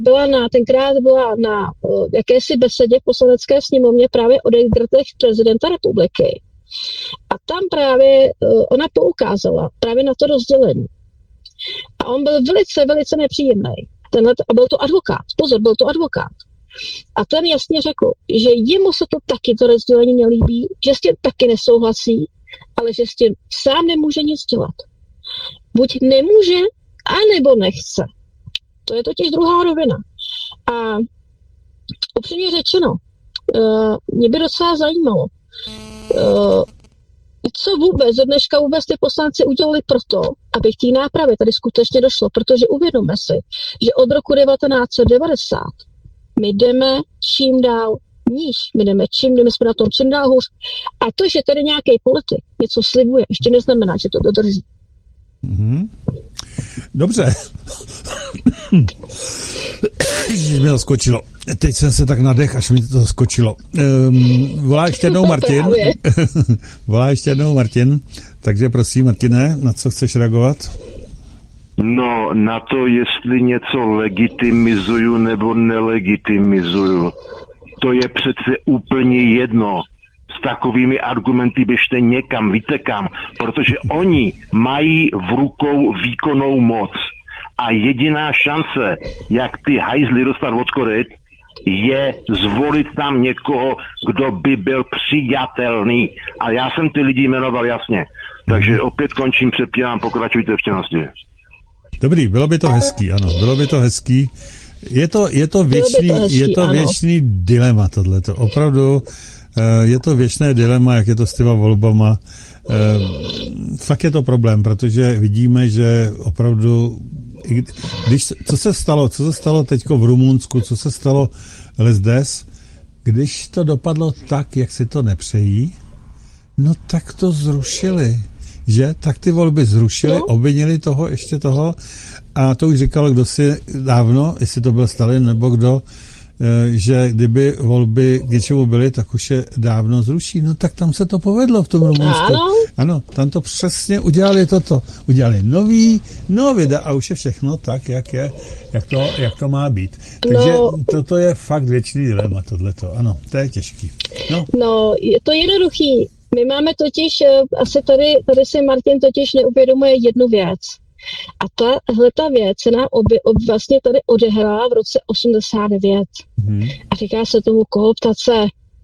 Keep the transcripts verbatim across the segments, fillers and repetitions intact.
byla na, tenkrát byla na uh, jakési besedě v poslanecké sněmovně právě o degradech prezidenta republiky. A tam právě uh, ona poukázala právě na to rozdělení. A on byl velice, velice nepříjemný. Tenhle, a byl to advokát. Pozor, byl to advokát. A ten jasně řekl, že jemu se to taky to rozdělení nelíbí, že s tím taky nesouhlasí, ale že s tím sám nemůže nic dělat. Buď nemůže, anebo nechce. To je totiž druhá rovina. A upřímně řečeno, uh, mě by docela zajímalo, uh, co vůbec, do dneška vůbec ty poslanci udělali proto, aby k té nápravě tady skutečně došlo, protože uvědomme si, že od roku devatenáct set devadesát my jdeme čím dál níž, my jdeme čím, jdeme jsme na tom čím dál hůř. A to, že tady nějaký politik něco slibuje, ještě neznamená, že to dodrží. Mm-hmm. Dobře. Ježiš, mi to skočilo. Teď jsem se tak nadech, až mi to skočilo. Um, volá ještě jednou Martin. Volá ještě jednou Martin. Takže prosím, Martine, na co chceš reagovat? No, na to, jestli něco legitimizuju nebo nelegitimizuju. To je přece úplně jedno. S takovými argumenty běžte někam, víte kam, protože oni mají v rukou výkonnou moc. A jediná šance, jak ty hajzly dostat od koryt, je zvolit tam někoho, kdo by byl přijatelný. A já jsem ty lidi jmenoval jasně. Takže opět končím, předpívám, pokračujte v činnosti. Dobrý, bylo by to hezký, ano, bylo by to hezký. Je to, je to věčný, to hezký, je to věčný dilema tohleto. Opravdu je to věčné dilema, jak je to s těma volbama. Fakt je to problém, protože vidíme, že opravdu, když, co se stalo, co se stalo teďko v Rumunsku, co se stalo lesdes, když to dopadlo tak, jak si to nepřejí, no tak to zrušili, že? Tak ty volby zrušili, no. Obvinili toho, ještě toho, a to už říkal kdo si dávno, jestli to byl Stalin nebo kdo, že kdyby volby k něčemu byly, tak už je dávno zruší. No tak tam se to povedlo v tom Rumunsku. Ano. Ano, tam to přesně udělali toto. Udělali nový, nový a už je všechno tak, jak je, jak to, jak to má být. Takže no, toto je fakt věčný dilema, tohleto. Ano, to je těžký. No, no je to jednoduchý. My máme totiž, asi tady, tady si Martin totiž neuvědomuje jednu věc. A tahle ta věc se nám obě, ob, vlastně tady odehrála v roce osmdesát devět. Hmm. A říká se tomu kooptace.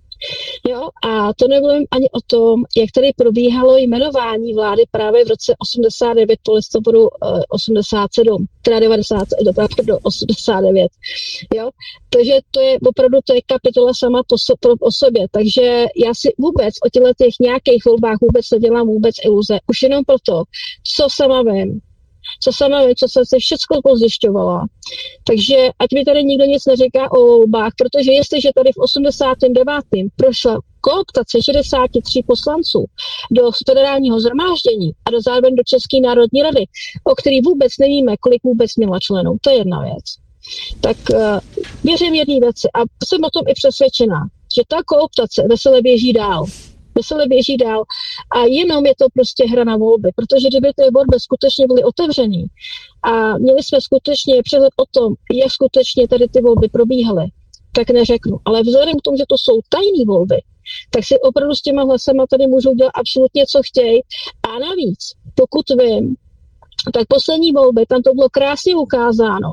Jo, a to nemluvím ani o tom, jak tady probíhalo jmenování vlády právě v roce osmdesát devět po listopadu uh, osmdesát sedm, teda devadesát, do osmdesát devět. Jo, takže to je opravdu to je kapitola sama po, so, po, o sobě, takže já si vůbec o těchto těch nějakých volbách vůbec nedělám vůbec iluze, už jenom proto, co sama vím, co sama vím, co jsem se všechno pozjišťovala. Takže ať mi tady nikdo nic neříká o volbách, protože jestliže tady v osmdesátém devátém prošla kooptace šedesát tři poslanců do federálního shromáždění a do zároveň do České národní rady, o který vůbec nevíme, kolik vůbec měla členů, to je jedna věc. Tak uh, věřím jedné věci a jsem o tom i přesvědčená, že ta kooptace veselé běží dál. Veselé běží dál a jenom je to prostě hra na volby, protože kdyby ty volby skutečně byly otevřený a měli jsme skutečně přehled o tom, jak skutečně tady ty volby probíhaly, tak neřeknu. Ale vzhledem k tomu, že to jsou tajné volby, tak si opravdu s těma hlasama tady můžou dělat absolutně, co chtějí. A navíc, pokud vím, tak poslední volby, tam to bylo krásně ukázáno,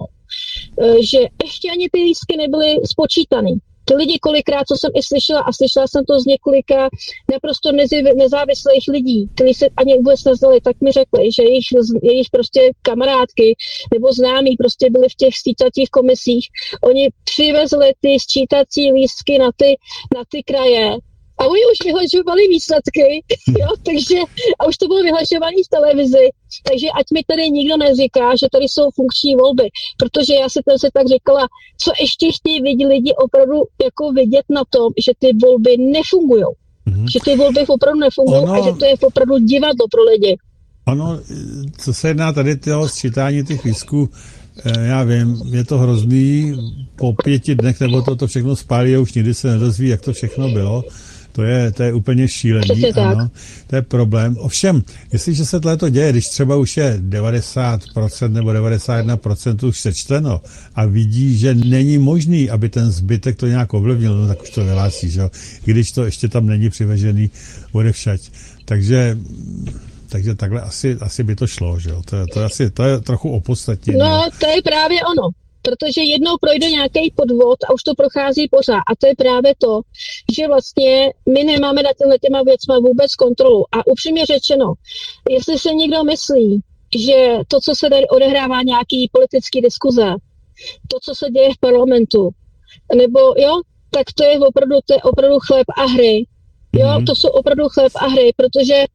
že ještě ani ty lístky nebyly spočítaný. Ty lidi kolikrát, co jsem i slyšela, a slyšela jsem to z několika naprosto nezávislých lidí, kteří se ani vůbec neznali, tak mi řekli, že jejich, jejich prostě kamarádky nebo známí prostě byli v těch sčítacích komisích. Oni přivezli ty sčítací lístky na ty, na ty kraje a oni už vyhlašovali výsledky, jo, takže, a už to bylo vyhlašované v televizi, takže ať mi tady nikdo neříká, že tady jsou funkční volby, protože já si tam se tak říkala, co ještě chtějí vidět lidi opravdu jako vidět na tom, že ty volby nefungujou, mm-hmm. že ty volby opravdu nefungují ono, a že to je opravdu divadlo pro lidi. Ano, co se jedná tady toho sčítání těch lístků, já vím, je to hrozný, po pěti dnech nebo to, to všechno spálí a už nikdy se nedozví, jak to všechno bylo. To je, to je úplně šílený, Přesně ano, tak. to je problém. Ovšem, jestliže se tohle to děje, když třeba už je devadesát procent nebo devadesát jedna procent už sečteno a vidí, že není možný, aby ten zbytek to nějak ovlivnil, no tak už to vyhlásí, že jo, i když to ještě tam není přivežený odevšať. Takže, takže takhle asi, asi by to šlo, že jo, to, je, to, je asi, to je trochu opodstatněné. No, to je právě ono. Protože jednou projde nějaký podvod a už to prochází pořád. A to je právě to, že vlastně my nemáme nad těmhle těma věcma vůbec kontrolu. A upřímně řečeno, jestli se někdo myslí, že to, co se tady odehrává, nějaký politický diskuze, to, co se děje v parlamentu, nebo jo, tak to je opravdu, to je opravdu chléb a hry. Jo, mm-hmm. to jsou opravdu chléb a hry, protože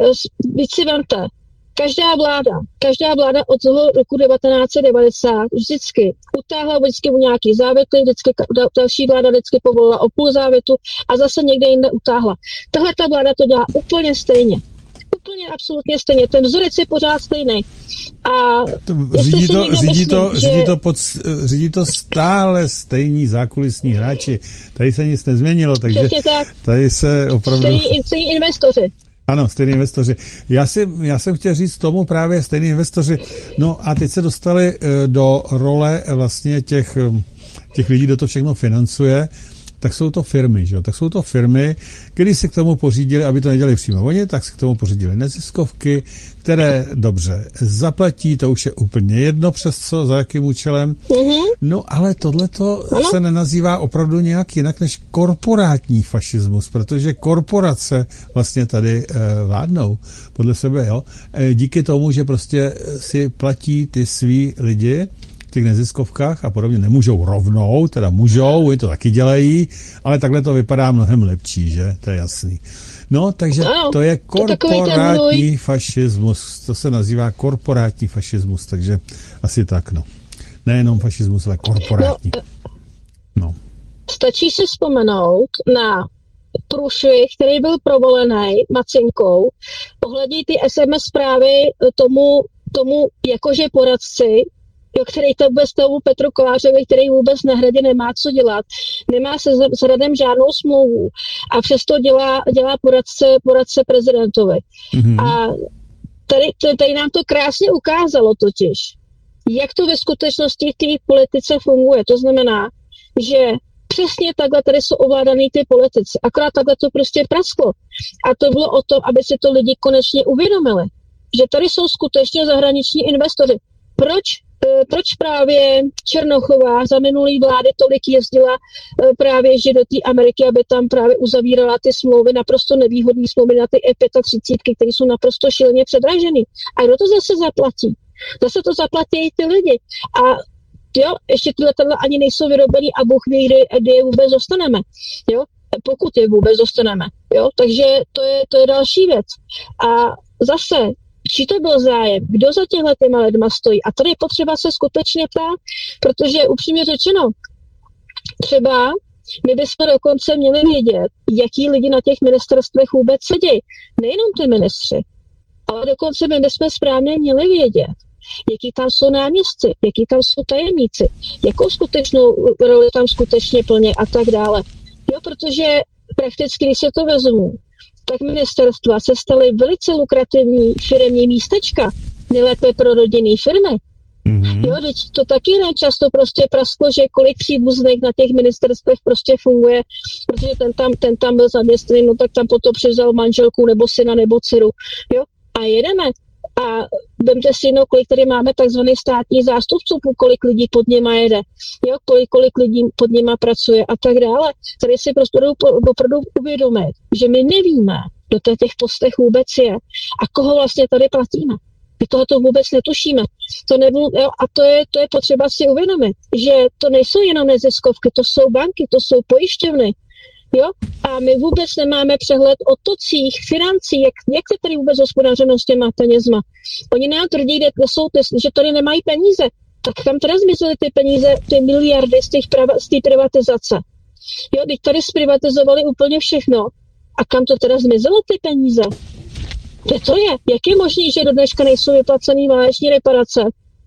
víc si vemte, Každá vláda, každá vláda od toho roku devatenáct set devadesát vždycky utáhla vždycky u nějaký závěty, vždycky další vláda vždycky povolila o půl závětu a zase někde jinde utáhla. Tahle ta vláda to dělá úplně stejně. Úplně absolutně stejně. Ten vzorec je pořád stejný. A řídí to, řídí, myslí, to, že... řídí, to pod, řídí to stále stejní zákulisní hráči. Tady se nic nezměnilo, takže tady se opravdu... Stejní, stejní investoři. Ano, stejní investoři. Já, si, já jsem chtěl říct tomu právě stejní investoři. No a teď se dostali do role vlastně těch, těch lidí, kdo to všechno financuje, tak jsou to firmy, že jo? Tak jsou to firmy, které si k tomu pořídili, aby to nedělali přímo oni, tak si k tomu pořídili neziskovky, které dobře zaplatí, to už je úplně jedno přes co, za jakým účelem. Mm-hmm. No ale tohleto mm-hmm. se nenazývá opravdu nějak jinak než korporátní fašismus, protože korporace vlastně tady eh, vládnou podle sebe, jo? Eh, díky tomu, že prostě si platí ty svý lidi v těch neziskovkách a podobně, nemůžou rovnou, teda můžou, oni to taky dělají, ale takhle to vypadá mnohem lepší, že? To je jasný. No, takže no, to je korporátní to fašismus, to se nazývá korporátní fašismus, takže asi tak, no. Nejenom fašismus, ale korporátní. No, no. Stačí si vzpomenout na průšvih, který byl provolený Macinkou, ohledně ty es em es zprávy tomu, tomu jakože poradci, který to vůbec tomu Petru Kolářovi, který vůbec na hradě nemá co dělat, nemá se s hradem žádnou smlouvu a přesto dělá, dělá poradce, poradce prezidentovi. Mm-hmm. A tady, tady nám to krásně ukázalo totiž, jak to ve skutečnosti v té politice funguje. To znamená, že přesně takhle tady jsou ovládaný ty politici. Akorát takhle to prostě prasklo. A to bylo o tom, aby si to lidi konečně uvědomili, že tady jsou skutečně zahraniční investoři. Proč Proč právě Černochová za minulý vlády tolik jezdila právě že do té Ameriky, aby tam právě uzavírala ty smlouvy, naprosto nevýhodné smlouvy na ty E třicet pět, které jsou naprosto šíleně předražené. A kdo to zase zaplatí? Zase to zaplatí ty lidi. A jo, ještě tyhle tyhle ani nejsou vyrobený a Bůh ví, kdy, kdy je vůbec dostaneme. Jo? Pokud je vůbec dostaneme. Jo? Takže to je, to je další věc. A zase čí to byl zájem? Kdo za těhle těma lidma stojí? A tady je potřeba se skutečně ptát, protože upřímně řečeno, třeba my bychom dokonce měli vědět, jaký lidi na těch ministerstvech vůbec sedí. Nejenom ty ministři, ale dokonce my bychom správně měli vědět, jaký tam jsou náměstci, jaký tam jsou tajemníci, jakou skutečnou roli tam skutečně plně a tak dále. Jo, protože prakticky, když se to vezmu, tak ministerstva se staly velice lukrativní firemní místečka, nejlépe pro rodinné firmy. Mm-hmm. Jo, teď to taky nečasto prostě prasklo, že kolik příbuzných na těch ministerstvech prostě funguje, protože ten tam, ten tam byl zaměstnaný, no tak tam potom převzal manželku nebo syna nebo dceru. Jo, a jedeme. A vemte si, no, kolik tady máme takzvaný státní zástupců, kolik lidí pod něma jede, jo, kolik, kolik lidí pod něma pracuje a tak dále. Tady si prostě opravdu uvědomit, že my nevíme, kdo to těch postech vůbec je a koho vlastně tady platíme. My tohoto vůbec netušíme. To nebylo, jo, a to je, to je potřeba si uvědomit, že to nejsou jenom neziskovky, to jsou banky, to jsou pojišťovny. Jo? A my vůbec nemáme přehled o tocích, financí, jak, jak je tady vůbec hospodařeno s těma penězma. Oni nám tvrdí, že tady nemají peníze. Tak kam teda zmizely ty peníze, ty miliardy z té privatizace? Jo, teď tady zprivatizovali úplně všechno. A kam to teda zmizelo ty peníze? To, to je. Jak je možné, že do dneška nejsou vyplacený váleční reparace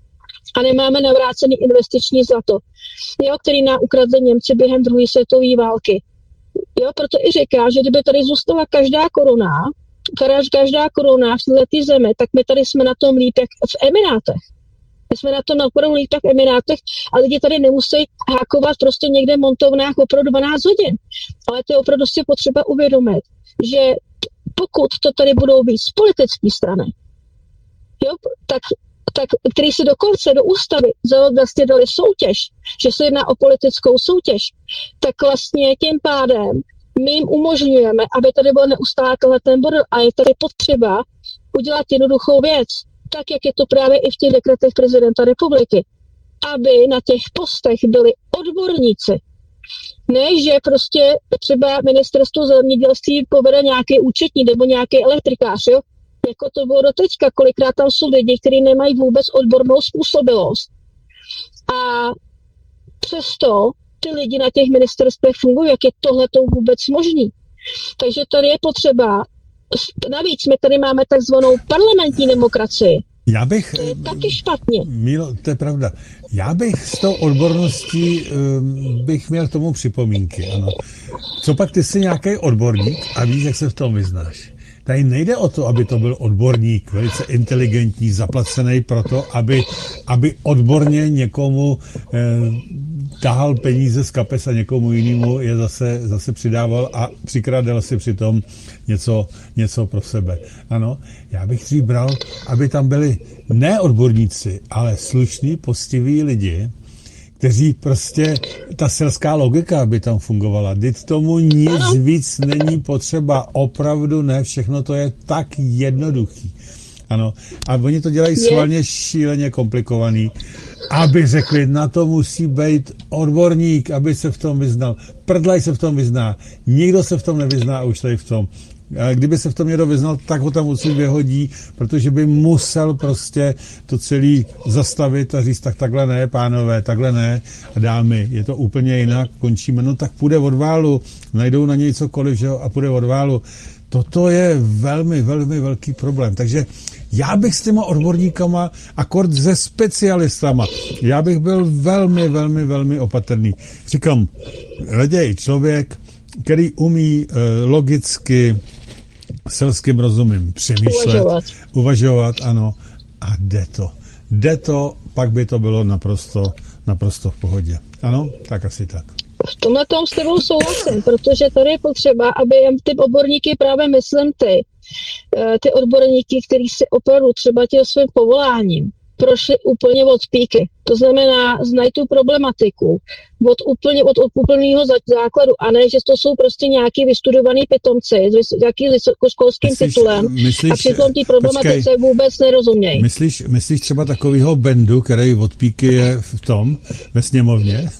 a nemáme navrácený investiční zlato, jo, který nám ukradli Němci během druhé světové války? Jo, proto i říká, že kdyby tady zůstala každá koruna, každá koruna v této zemi, tak my tady jsme na tom líp jak v Emirátech. My jsme na tom naopravdu líp jak v Emirátech a lidi tady nemusí hákovat prostě někde v montovnách opravdu dvanáct hodin. Ale to je opravdu si potřeba uvědomit, že pokud to tady budou být z politické strany, jo, tak, tak, který si dokonce do ústavy vlastně dali soutěž, že se jedná o politickou soutěž, tak vlastně tím pádem my jim umožňujeme, aby tady byl neustále ten bordel a je tady potřeba udělat jednoduchou věc, tak jak je to právě i v těch dekretech prezidenta republiky, aby na těch postech byli odborníci. Ne, že prostě třeba ministerstvo zemědělství povede nějaký účetní nebo nějaký elektrikář, jo? Jako to bylo doteďka, kolikrát tam jsou lidi, kteří nemají vůbec odbornou způsobilost. A přesto ty lidi na těch ministerstvech fungují, jak je tohleto vůbec možný. Takže tady je potřeba, navíc my tady máme takzvanou parlamentní demokracii. Já bych... To je taky špatně. Mílo, to je pravda. Já bych s tou odborností um, bych měl k tomu připomínky, ano. Co pak ty jsi nějaký odborník a víš, jak se v tom vyznáš. Tady nejde o to, aby to byl odborník, velice inteligentní, zaplacený pro to, aby, aby odborně někomu eh, tahal peníze z kapes a někomu jinému je zase, zase přidával a přikrádal si přitom něco, něco pro sebe. Ano, já bych si bral, aby tam byli ne odborníci, ale slušní, poctiví lidi, kteří prostě, ta selská logika by tam fungovala. Vždyť tomu nic víc není potřeba. Opravdu ne, všechno to je tak jednoduchý. Ano. A oni to dělají schválně šíleně komplikovaný, aby řekli, na to musí být odborník, aby se v tom vyznal. Prdlaj se v tom vyzná. Nikdo se v tom nevyzná a už tady v tom. A kdyby se v tom někdo vyznal, tak ho tam odsud vyhodí, protože by musel prostě to celý zastavit a říct, tak takhle ne, pánové, takhle ne, a dámy, je to úplně jinak, končíme, no tak půjde od válu, najdou na něj cokoliv, že jo, a půjde od válu. Toto je velmi, velmi velký problém, takže já bych s těma odborníkama, akord se specialistama, já bych byl velmi, velmi, velmi opatrný. Říkám, raději člověk, který umí uh, logicky, selským rozumím přemýšlet, uvažovat. uvažovat, ano, a jde to. Jde to, pak by to bylo naprosto, naprosto v pohodě. Ano, tak asi tak. V tomhle tom s tebou souhlasím, protože tady je potřeba, aby ty odborníky, právě myslím ty, ty odborníky, kteří si opravdu třeba tím svým povoláním prošli úplně od píky. To znamená, znají tu problematiku od úplně od, od úplného základu, a ne, že to jsou prostě nějaký vystudovaný pitomci s nějakým vysokoškolským titulem myslíš, a přitom ty problematice počkej, vůbec nerozumějí. Myslíš, myslíš třeba takovýho Bendu, který od píky je v tom, ve sněmovně?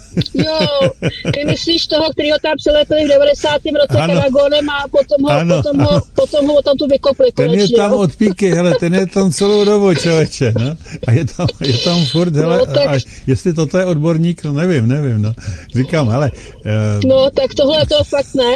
Jo, ty myslíš toho, kterýho tam přilepili v devadesátém roce Karagonem a potom ho, potom ho, potom ho tam tu vykopli konečně. Ten je tam od píky, hele, ten je tam celou dobu, člověče, no? A je tam, je tam furt, hele, no, tak... a jestli toto je odborník, no nevím, nevím, no. Říkám, hele. Uh... No, tak tohle to fakt ne.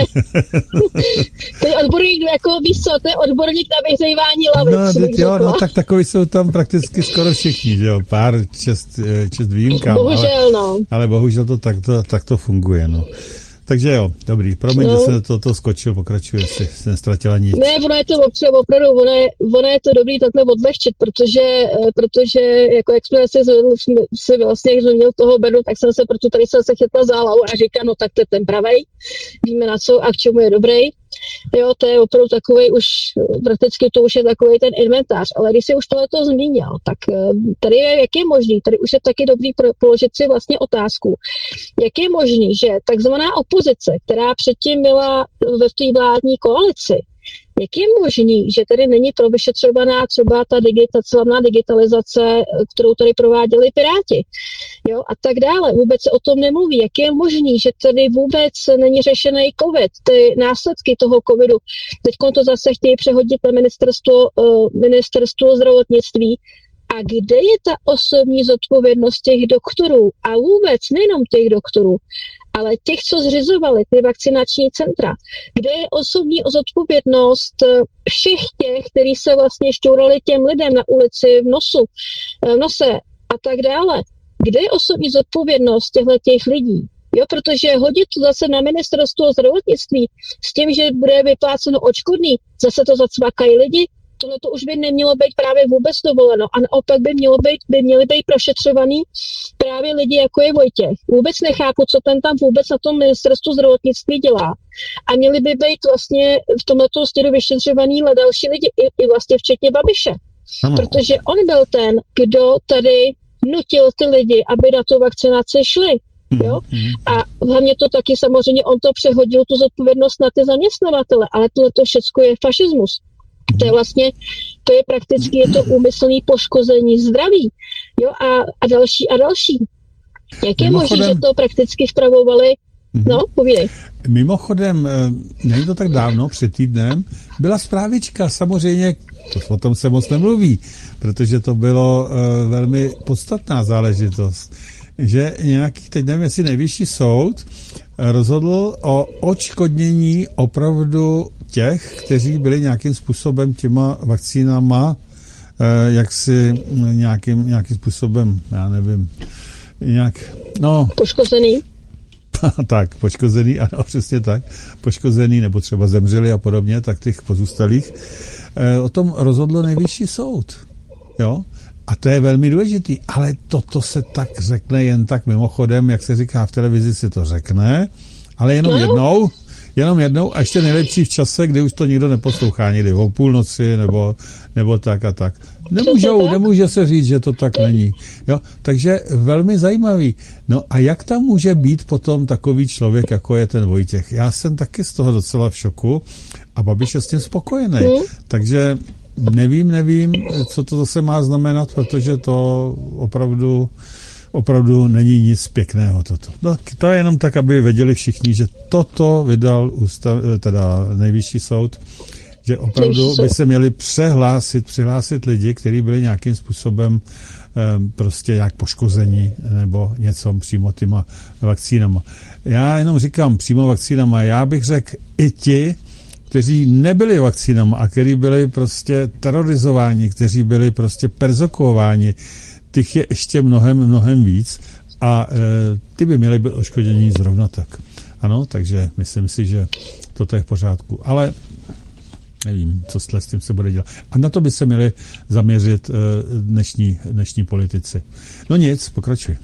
To je odborník, jako víš co, to je odborník na vyhřívání lavic. No, jo, no, tak takový jsou tam prakticky skoro všichni, že jo, pár čest, čest výjimkám. Bohužel, ale, no. Ale bohužel to tak to, tak to funguje, no. Takže jo, dobrý, promiň, no. že jsem to, to skočil, pokračuje, si jsem ztratila nic. Ne, ono je to opřeba, opravdu, ono je, ono je to dobrý takhle odlehčit, protože, protože jako jak jsme si, si vlastně, jak jsem měl toho Bedu, tak jsem se, protože tady jsem se chytla za hlavu a říkám, no tak to je ten pravej, víme na co a k čemu je dobrý. Jo, to je opravdu takovej už, prakticky to už je takovej ten inventář, ale když si už tohleto zmínil, tak tady je, jak je možný, tady už je taky dobrý položit si vlastně otázku, jak je možný, že takzvaná opozice, která předtím byla ve té vládní koalici, jak je možný, že tady není provyšetřovaná třeba ta digitalizace, digitalizace, kterou tady prováděli Piráti, jo, a tak dále. Vůbec se o tom nemluví. Jak je možný, že tady vůbec není řešený COVID, ty následky toho covidu. Teď to zase chtějí přehodit na ministerstvo, ministerstvo zdravotnictví. A kde je ta osobní zodpovědnost těch doktorů? A vůbec nejenom těch doktorů, ale těch, co zřizovali ty vakcinační centra. Kde je osobní zodpovědnost všech těch, kteří se vlastně šťourali těm lidem na ulici, v nosu, v nose a tak dále. Kde je osobní zodpovědnost těchto těch lidí? Jo, protože hodit to zase na ministerstvo zdravotnictví s tím, že bude vypláceno odškodný, zase to zacvakají lidi, tohle to už by nemělo být právě vůbec dovoleno a naopak by, mělo být, by měly být prošetřovaný právě lidi, jako je Vojtěch. Vůbec nechápu, co ten tam vůbec na tom ministerstvu zdravotnictví dělá. A měli by být vlastně v tomto směru vyšetřovaný další lidi, i, i vlastně včetně Babiše. Ano. Protože on byl ten, kdo tady nutil ty lidi, aby na tu vakcinaci šli. Jo? A hlavně to taky samozřejmě, on to přehodil tu zodpovědnost na ty zaměstnavatele, ale tohle to všecko je fašismus. To je vlastně, to je prakticky, je to úmyslné poškození zdraví. Jo? A, a další a další. Jak je možné, že to prakticky vpravovali? No, povídej. Mimochodem, není to tak dávno, před týdnem, byla zprávička, samozřejmě, to o tom se moc nemluví, protože to bylo uh, velmi podstatná záležitost, že nějaký, teď nevím, jestli nejvyšší soud rozhodl o odškodnění opravdu těch, kteří byli nějakým způsobem těma vakcínama, uh, jaksi nějakým, nějakým způsobem, já nevím, nějak, no... Poškozený. Tak, poškozený, ano, přesně tak, poškozený, nebo třeba zemřeli a podobně, tak těch pozůstalých. E, o tom rozhodl nejvyšší soud, jo, a to je velmi důležitý, ale toto se tak řekne jen tak mimochodem, jak se říká v televizi, se to řekne, ale jenom jednou, jenom jednou a ještě nejlepší v čase, kdy už to nikdo neposlouchá, někdy o půlnoci, nebo, nebo tak a tak. Nemůžou, nemůže se říct, že to tak není. Jo? Takže velmi zajímavý. No a jak tam může být potom takový člověk, jako je ten Vojtěch? Já jsem taky z toho docela v šoku a Babiš je s tím spokojený. Hmm. Takže nevím, nevím, co to zase má znamenat, protože to opravdu, opravdu není nic pěkného toto. No, to je jenom tak, aby věděli všichni, že toto vydal ústav, teda nejvyšší soud, že opravdu by se měli přehlásit, přihlásit lidi, kteří byli nějakým způsobem um, prostě nějak poškození nebo něco přímo těma vakcínama. Já jenom říkám přímo vakcínama, já bych řekl i ti, kteří nebyli vakcínama a kteří byli prostě terorizováni, kteří byli prostě persekuováni, těch je ještě mnohem, mnohem víc a e, ty by měly být odškodnění zrovna tak. Ano, takže myslím si, že toto je v pořádku. Ale nevím, co s tím se bude dělat. A na to by se měli zaměřit uh, dnešní, dnešní politici. No nic, pokračuj.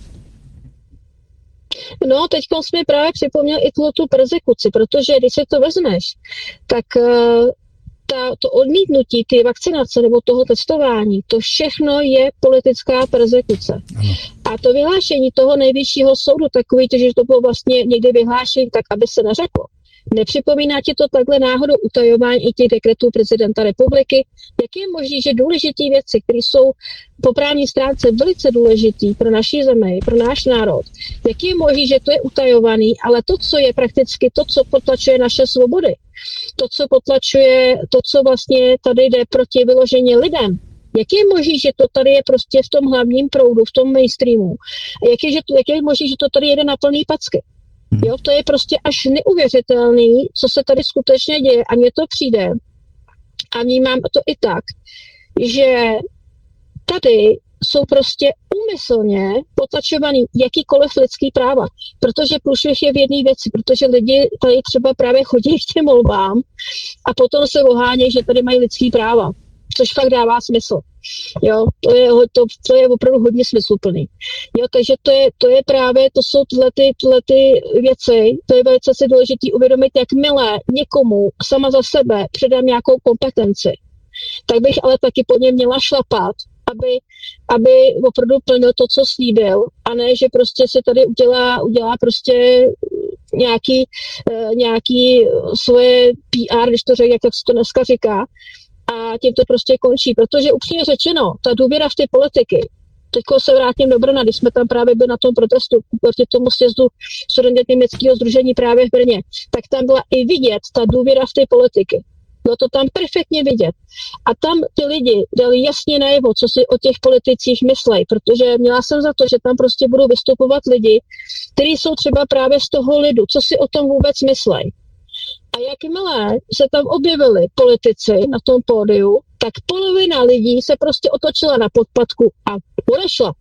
No, teď jsi mi právě připomněl i tu persekuci, protože když si to vezmeš, tak uh, ta, to odmítnutí ty vakcinace nebo toho testování, to všechno je politická persekuce. Ano. A to vyhlášení toho nejvyššího soudu, takový, že to bylo vlastně někdy vyhlášení, tak aby se neřeklo. Nepřipomíná ti to takhle náhodou utajování i těch dekretů prezidenta republiky? Jak je možné, že důležité věci, které jsou po právní stránce velice důležitý pro naši zemi, pro náš národ, jak je možné, že to je utajovaný, ale to, co je prakticky to, co potlačuje naše svobody, to, co potlačuje, to, co vlastně tady jde proti vyloženě lidem, jak je možné, že to tady je prostě v tom hlavním proudu, v tom mainstreamu? A jak je, že to, jak je možné, že to tady jede na plný packy? Jo, to je prostě až neuvěřitelný, co se tady skutečně děje a mně to přijde a vnímám to i tak, že tady jsou prostě úmyslně potlačovaný jakýkoliv lidský práva, protože průšvih je v jedné věci, protože lidi tady třeba právě chodí k těm volbám a potom se ohánějí, že tady mají lidský práva, což fakt dává smysl. Jo, to je, to, to je opravdu hodně smysluplný. Jo, takže to je, to je právě, to jsou tyhle, ty, tyhle ty věci, to je velice si důležitý uvědomit, jakmile někomu sama za sebe předám nějakou kompetenci, tak bych ale taky po něm měla šlapat, aby, aby opravdu plnil to, co slíbil, a ne, že prostě se tady udělá, udělá prostě nějaký, nějaký svoje P R, když to řekl, jak se to dneska říká, a tím to prostě končí, protože upřímně řečeno, ta důvěra v ty politiky, teďko se vrátím do Brna, když jsme tam právě byli na tom protestu proti tomu sjezdu studentů německého sdružení právě v Brně, tak tam byla i vidět ta důvěra v ty politiky. Bylo to tam perfektně vidět. A tam ty lidi dali jasně najevo, co si o těch politicích myslejí, protože měla jsem za to, že tam prostě budou vystupovat lidi, kteří jsou třeba právě z toho lidu, co si o tom vůbec myslejí. A jakmile se tam objevili politici na tom pódiu, tak polovina lidí se prostě otočila na podpatku a odešla.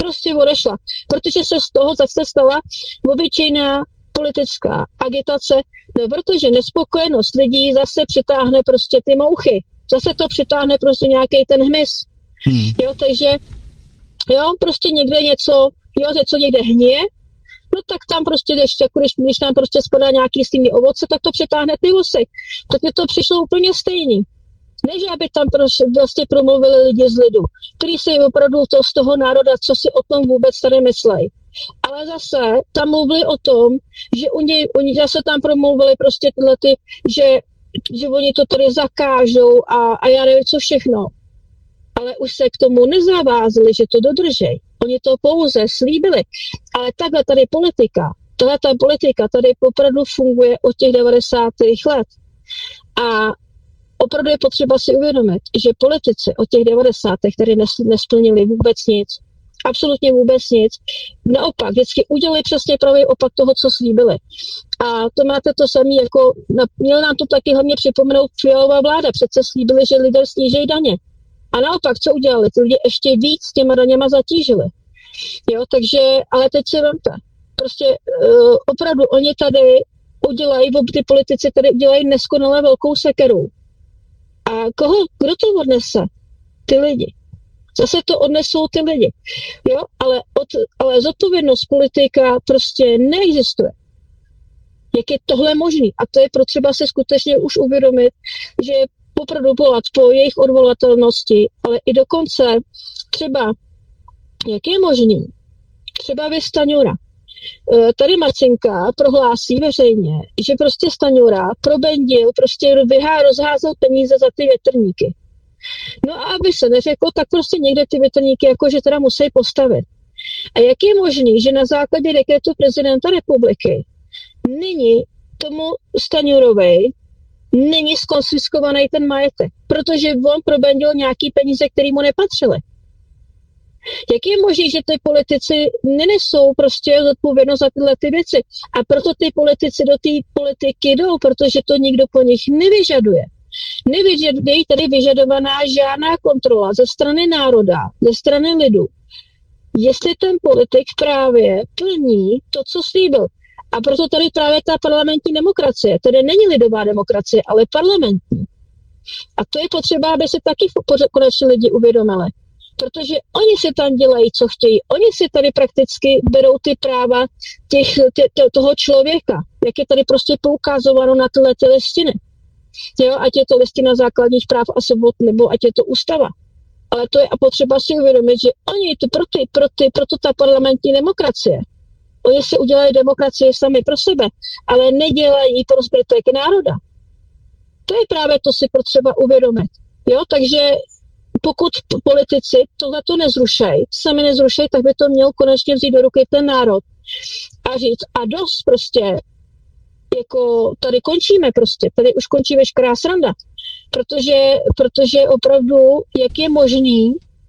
Prostě odešla, protože se z toho zase stala obyčejná politická agitace, no protože nespokojenost lidí zase přitáhne prostě ty mouchy. Zase to přitáhne prostě nějaký ten hmyz. Hmm. Jo, takže jo, prostě někde něco, jo, něco někde hníje, no tak tam prostě, když, jako když, když tam prostě spadá nějaký stejný ovoce, tak to přitáhne ty vosy. Tak mi to přišlo úplně stejný. Než aby tam prostě vlastně promluvili lidi z lidu, kteří si opravdu to z toho národa, co si o tom vůbec tady myslejí. Ale zase tam mluvili o tom, že oni, oni zase tam promluvili prostě tyhle ty, že, že oni to tady zakážou a, a já nevím co všechno. Ale už se k tomu nezavázali, že to dodržej. Oni to pouze slíbili. Ale takhle tady politika, tahle ta politika tady opravdu funguje od těch devadesátých let. A opravdu je potřeba si uvědomit, že politici od těch devadesátých tady nesplnili vůbec nic. Absolutně vůbec nic. Naopak, vždycky udělali přesně pravý opak toho, co slíbili. A to máte to samé, jako měl nám to taky hlavně připomenout Fialová vláda. Přece slíbili, že lidé snížejí daně. A naopak, co udělali? Ty lidi ještě víc těma daněma zatížili. Jo, takže, ale teď si vemte. Prostě uh, opravdu oni tady udělají, ty politici tady udělají neskonale velkou sekeru. A koho, kdo to odnese? Ty lidi. Zase to odnesou ty lidi. Jo, ale, od, ale zodpovědnost politika prostě neexistuje. Jak je tohle možný? A to je potřeba se skutečně už uvědomit, že opravdu volat po jejich odvolatelnosti, ale i dokonce třeba, jak je možný, třeba vy Staňura. Tady Marcinka prohlásí veřejně, že prostě Staňura probendil, prostě vyhá, rozházel peníze za ty větrníky. No a aby se neřeklo, tak prostě někde ty větrníky jakože teda musí postavit. A jak je možný, že na základě dekretu prezidenta republiky nyní tomu Staňurovi není skonfiskovaný ten majetek, protože on probendil nějaký peníze, které mu nepatřily. Jak je možné, že ty politici nenesou prostě zodpovědnost za tyhle ty věci a proto ty politici do té politiky jdou, protože to nikdo po nich nevyžaduje. Nevyžaduje tady vyžadovaná žádná kontrola ze strany národa, ze strany lidu. Jestli ten politik právě plní to, co slíbil. A proto tady právě ta parlamentní demokracie, tedy není lidová demokracie, ale parlamentní. A to je potřeba, aby se taky konečně lidi uvědomili. Protože oni si tam dělají, co chtějí. Oni si tady prakticky berou ty práva těch, tě, toho člověka, jak je tady prostě poukázováno na tyhle ty listiny. Jo, ať je to listina základních práv a svobod, nebo ať je to ústava. Ale to je a potřeba si uvědomit, že oni to pro, ty, pro, ty, proto ta parlamentní demokracie. Oni si udělají demokracii sami pro sebe, ale nedělají pro zbytek národa. To je právě to si potřeba uvědomit. Jo, takže pokud politici tohleto nezrušejí, sami nezrušejí, tak by to měl konečně vzít do ruky ten národ a říct a dost prostě, jako tady končíme prostě, tady už končí veškerá sranda, protože, protože opravdu, jak je možný,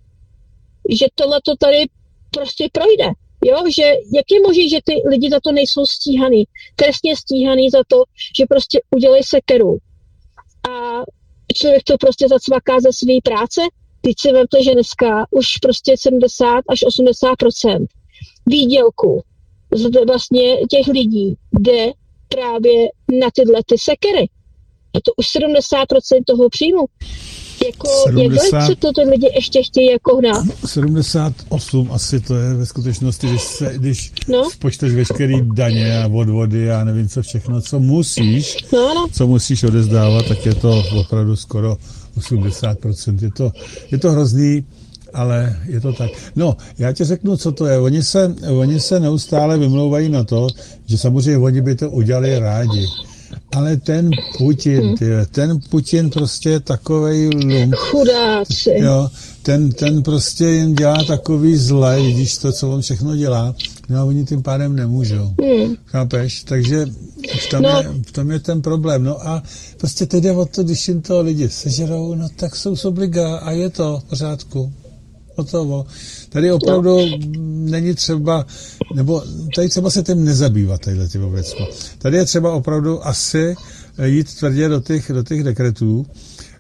že tohleto tady prostě projde. Jo, že jak je možné, že ty lidi za to nejsou stíhaný, trestně stíhaný za to, že prostě udělají sekeru. A člověk to prostě zacvaká ze své práce. Teď si vemte, že dneska už prostě sedmdesát až osmdesát procent výdělku vlastně těch lidí jde právě na tyhle ty sekery. Je to už sedmdesát procent toho příjmu. Jako, sedmdesát, jak se to ty lidi ještě chtějí jako hnát? sedmdesát osm asi to je ve skutečnosti, když, se, když no. spočteš veškerý daně a odvody a nevím co všechno, co musíš, no, no. co musíš odezdávat, tak je to opravdu skoro osmdesát procent. Je to, je to hrozný, ale je to tak. No, já ti řeknu, co to je. Oni se, oni se neustále vymlouvají na to, že samozřejmě oni by to udělali rádi. Ale ten Putin, hmm. tyhle, ten Putin prostě je takovej lump. Chudáci. Jo, ten, ten prostě jim dělá takový zle, vidíš to, co on všechno dělá, no a oni tím pádem nemůžou. Hmm. Chápeš? Takže v tom, no. je, v tom je ten problém. No a prostě teď jde o to, když jim to lidi sežerou, no tak jsou sobliga a je to v pořádku. Hotovo. Tady opravdu no. není třeba, nebo tady třeba se tím nezabývat, tadyhle těmi věcmi. Tady je třeba opravdu asi jít tvrdě do těch, do těch dekretů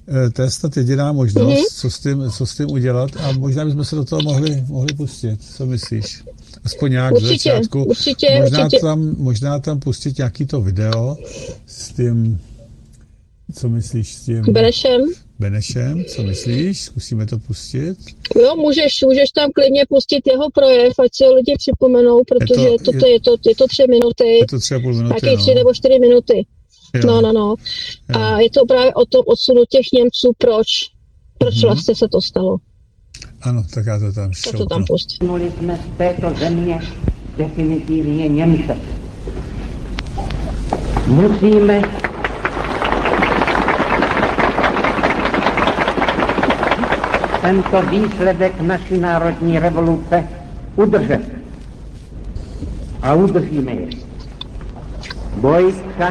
to je snad jediná možnost, Mhm. co s tím, co s tím udělat a možná bychom se do toho mohli, mohli pustit. Co myslíš? Aspoň nějak z Určitě, začátku. určitě, Možná určitě. tam, možná tam pustit nějaký to video s tím, co myslíš s tím Benešem. Benešem, co myslíš? Zkusíme to pustit. Jo, můžeš, můžeš tam klidně pustit jeho projev, ať si ho lidi připomenou, protože Je je to- to, to, je, to, je to tři minuty, Je to třeba půl minuty, taky no. tři nebo čtyři minuty. Jo, No, no, no. jo. A je to právě o tom odsunu těch Němců, proč, proč Mhm. vlastně se to stalo. Ano, tak já to tam Tak to šoupnu. tam pust. Vyhnuli jsme z této země definitivně Němce. Musíme tento výsledek naší národní revoluce udržet. A udržíme je. Boj však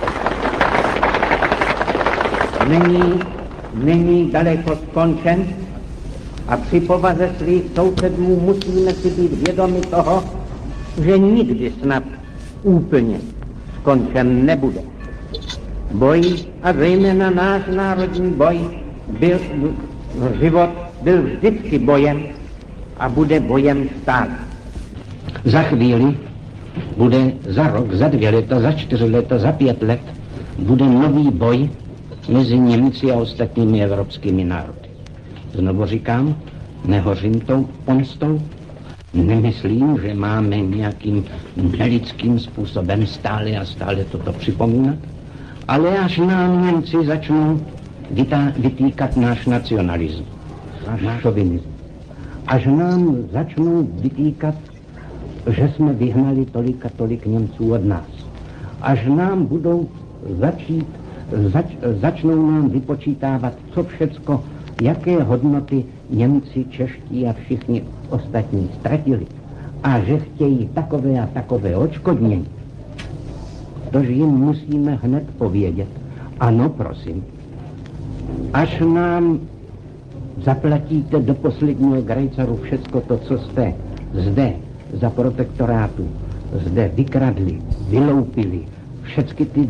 není, není daleko skončen a při povaze svých sousedů musíme si být vědomi toho, že nikdy snad úplně skončen nebude. Boj, a zejména náš národní boj, byl, život byl vždycky bojem a bude bojem stále. Za chvíli bude za rok, za dvě leta, za čtyři leta, za pět let bude nový boj mezi Němci a ostatními evropskými národy. Znovu říkám, nehořím tou pomstou, nemyslím, že máme nějakým nelidským způsobem stále a stále toto připomínat, ale až nám Němci začnou vytá, vytýkat náš nacionalismus, náš šovinismus, až nám začnou vytýkat, že jsme vyhnali tolik a tolik Němců od nás, až nám budou začít, zač, začnou nám vypočítávat, co všecko, jaké hodnoty Němci, čeští a všichni ostatní ztratili a že chtějí takové a takové odškodnění, tož jim musíme hned povědět. Ano, prosím, až nám zaplatíte do posledního grejcaru všecko to, co jste zde za protektorátu zde vykradli, vyloupili, všechny ty,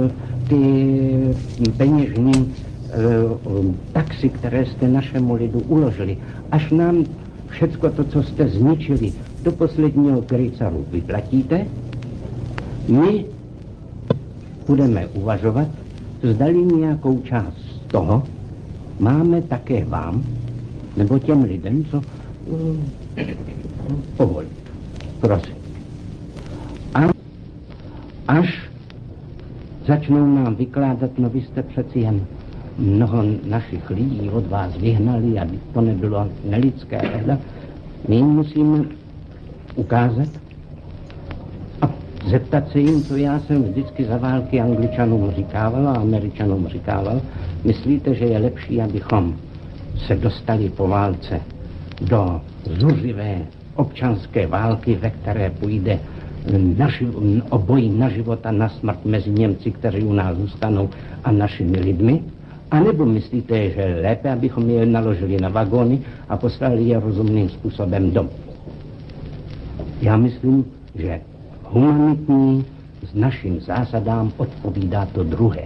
ty peněžní taxy, které jste našemu lidu uložili, až nám všecko to, co jste zničili, do posledního grejcaru vyplatíte, my budeme uvažovat, zdali nějakou část z toho máme také vám, nebo těm lidem, co uh, povolit. Prosím. A až začnou nám vykládat, no vy jste přeci jen mnoho našich lidí od vás vyhnali a to nebylo nelidské, ale my jim musíme ukázat a zeptat se jim, co já jsem vždycky za války Angličanům říkával a Američanům říkával. Myslíte, že je lepší, abychom se dostali po válce do zuřivé občanské války, ve které půjde na živ- o boji na život a na smrt mezi Němci, kteří u nás zůstanou, a našimi lidmi? A nebo myslíte, že je lépe, abychom je naložili na vagóny a poslali je rozumným způsobem domů? Já myslím, že humanitní s našim zásadám odpovídá to druhé.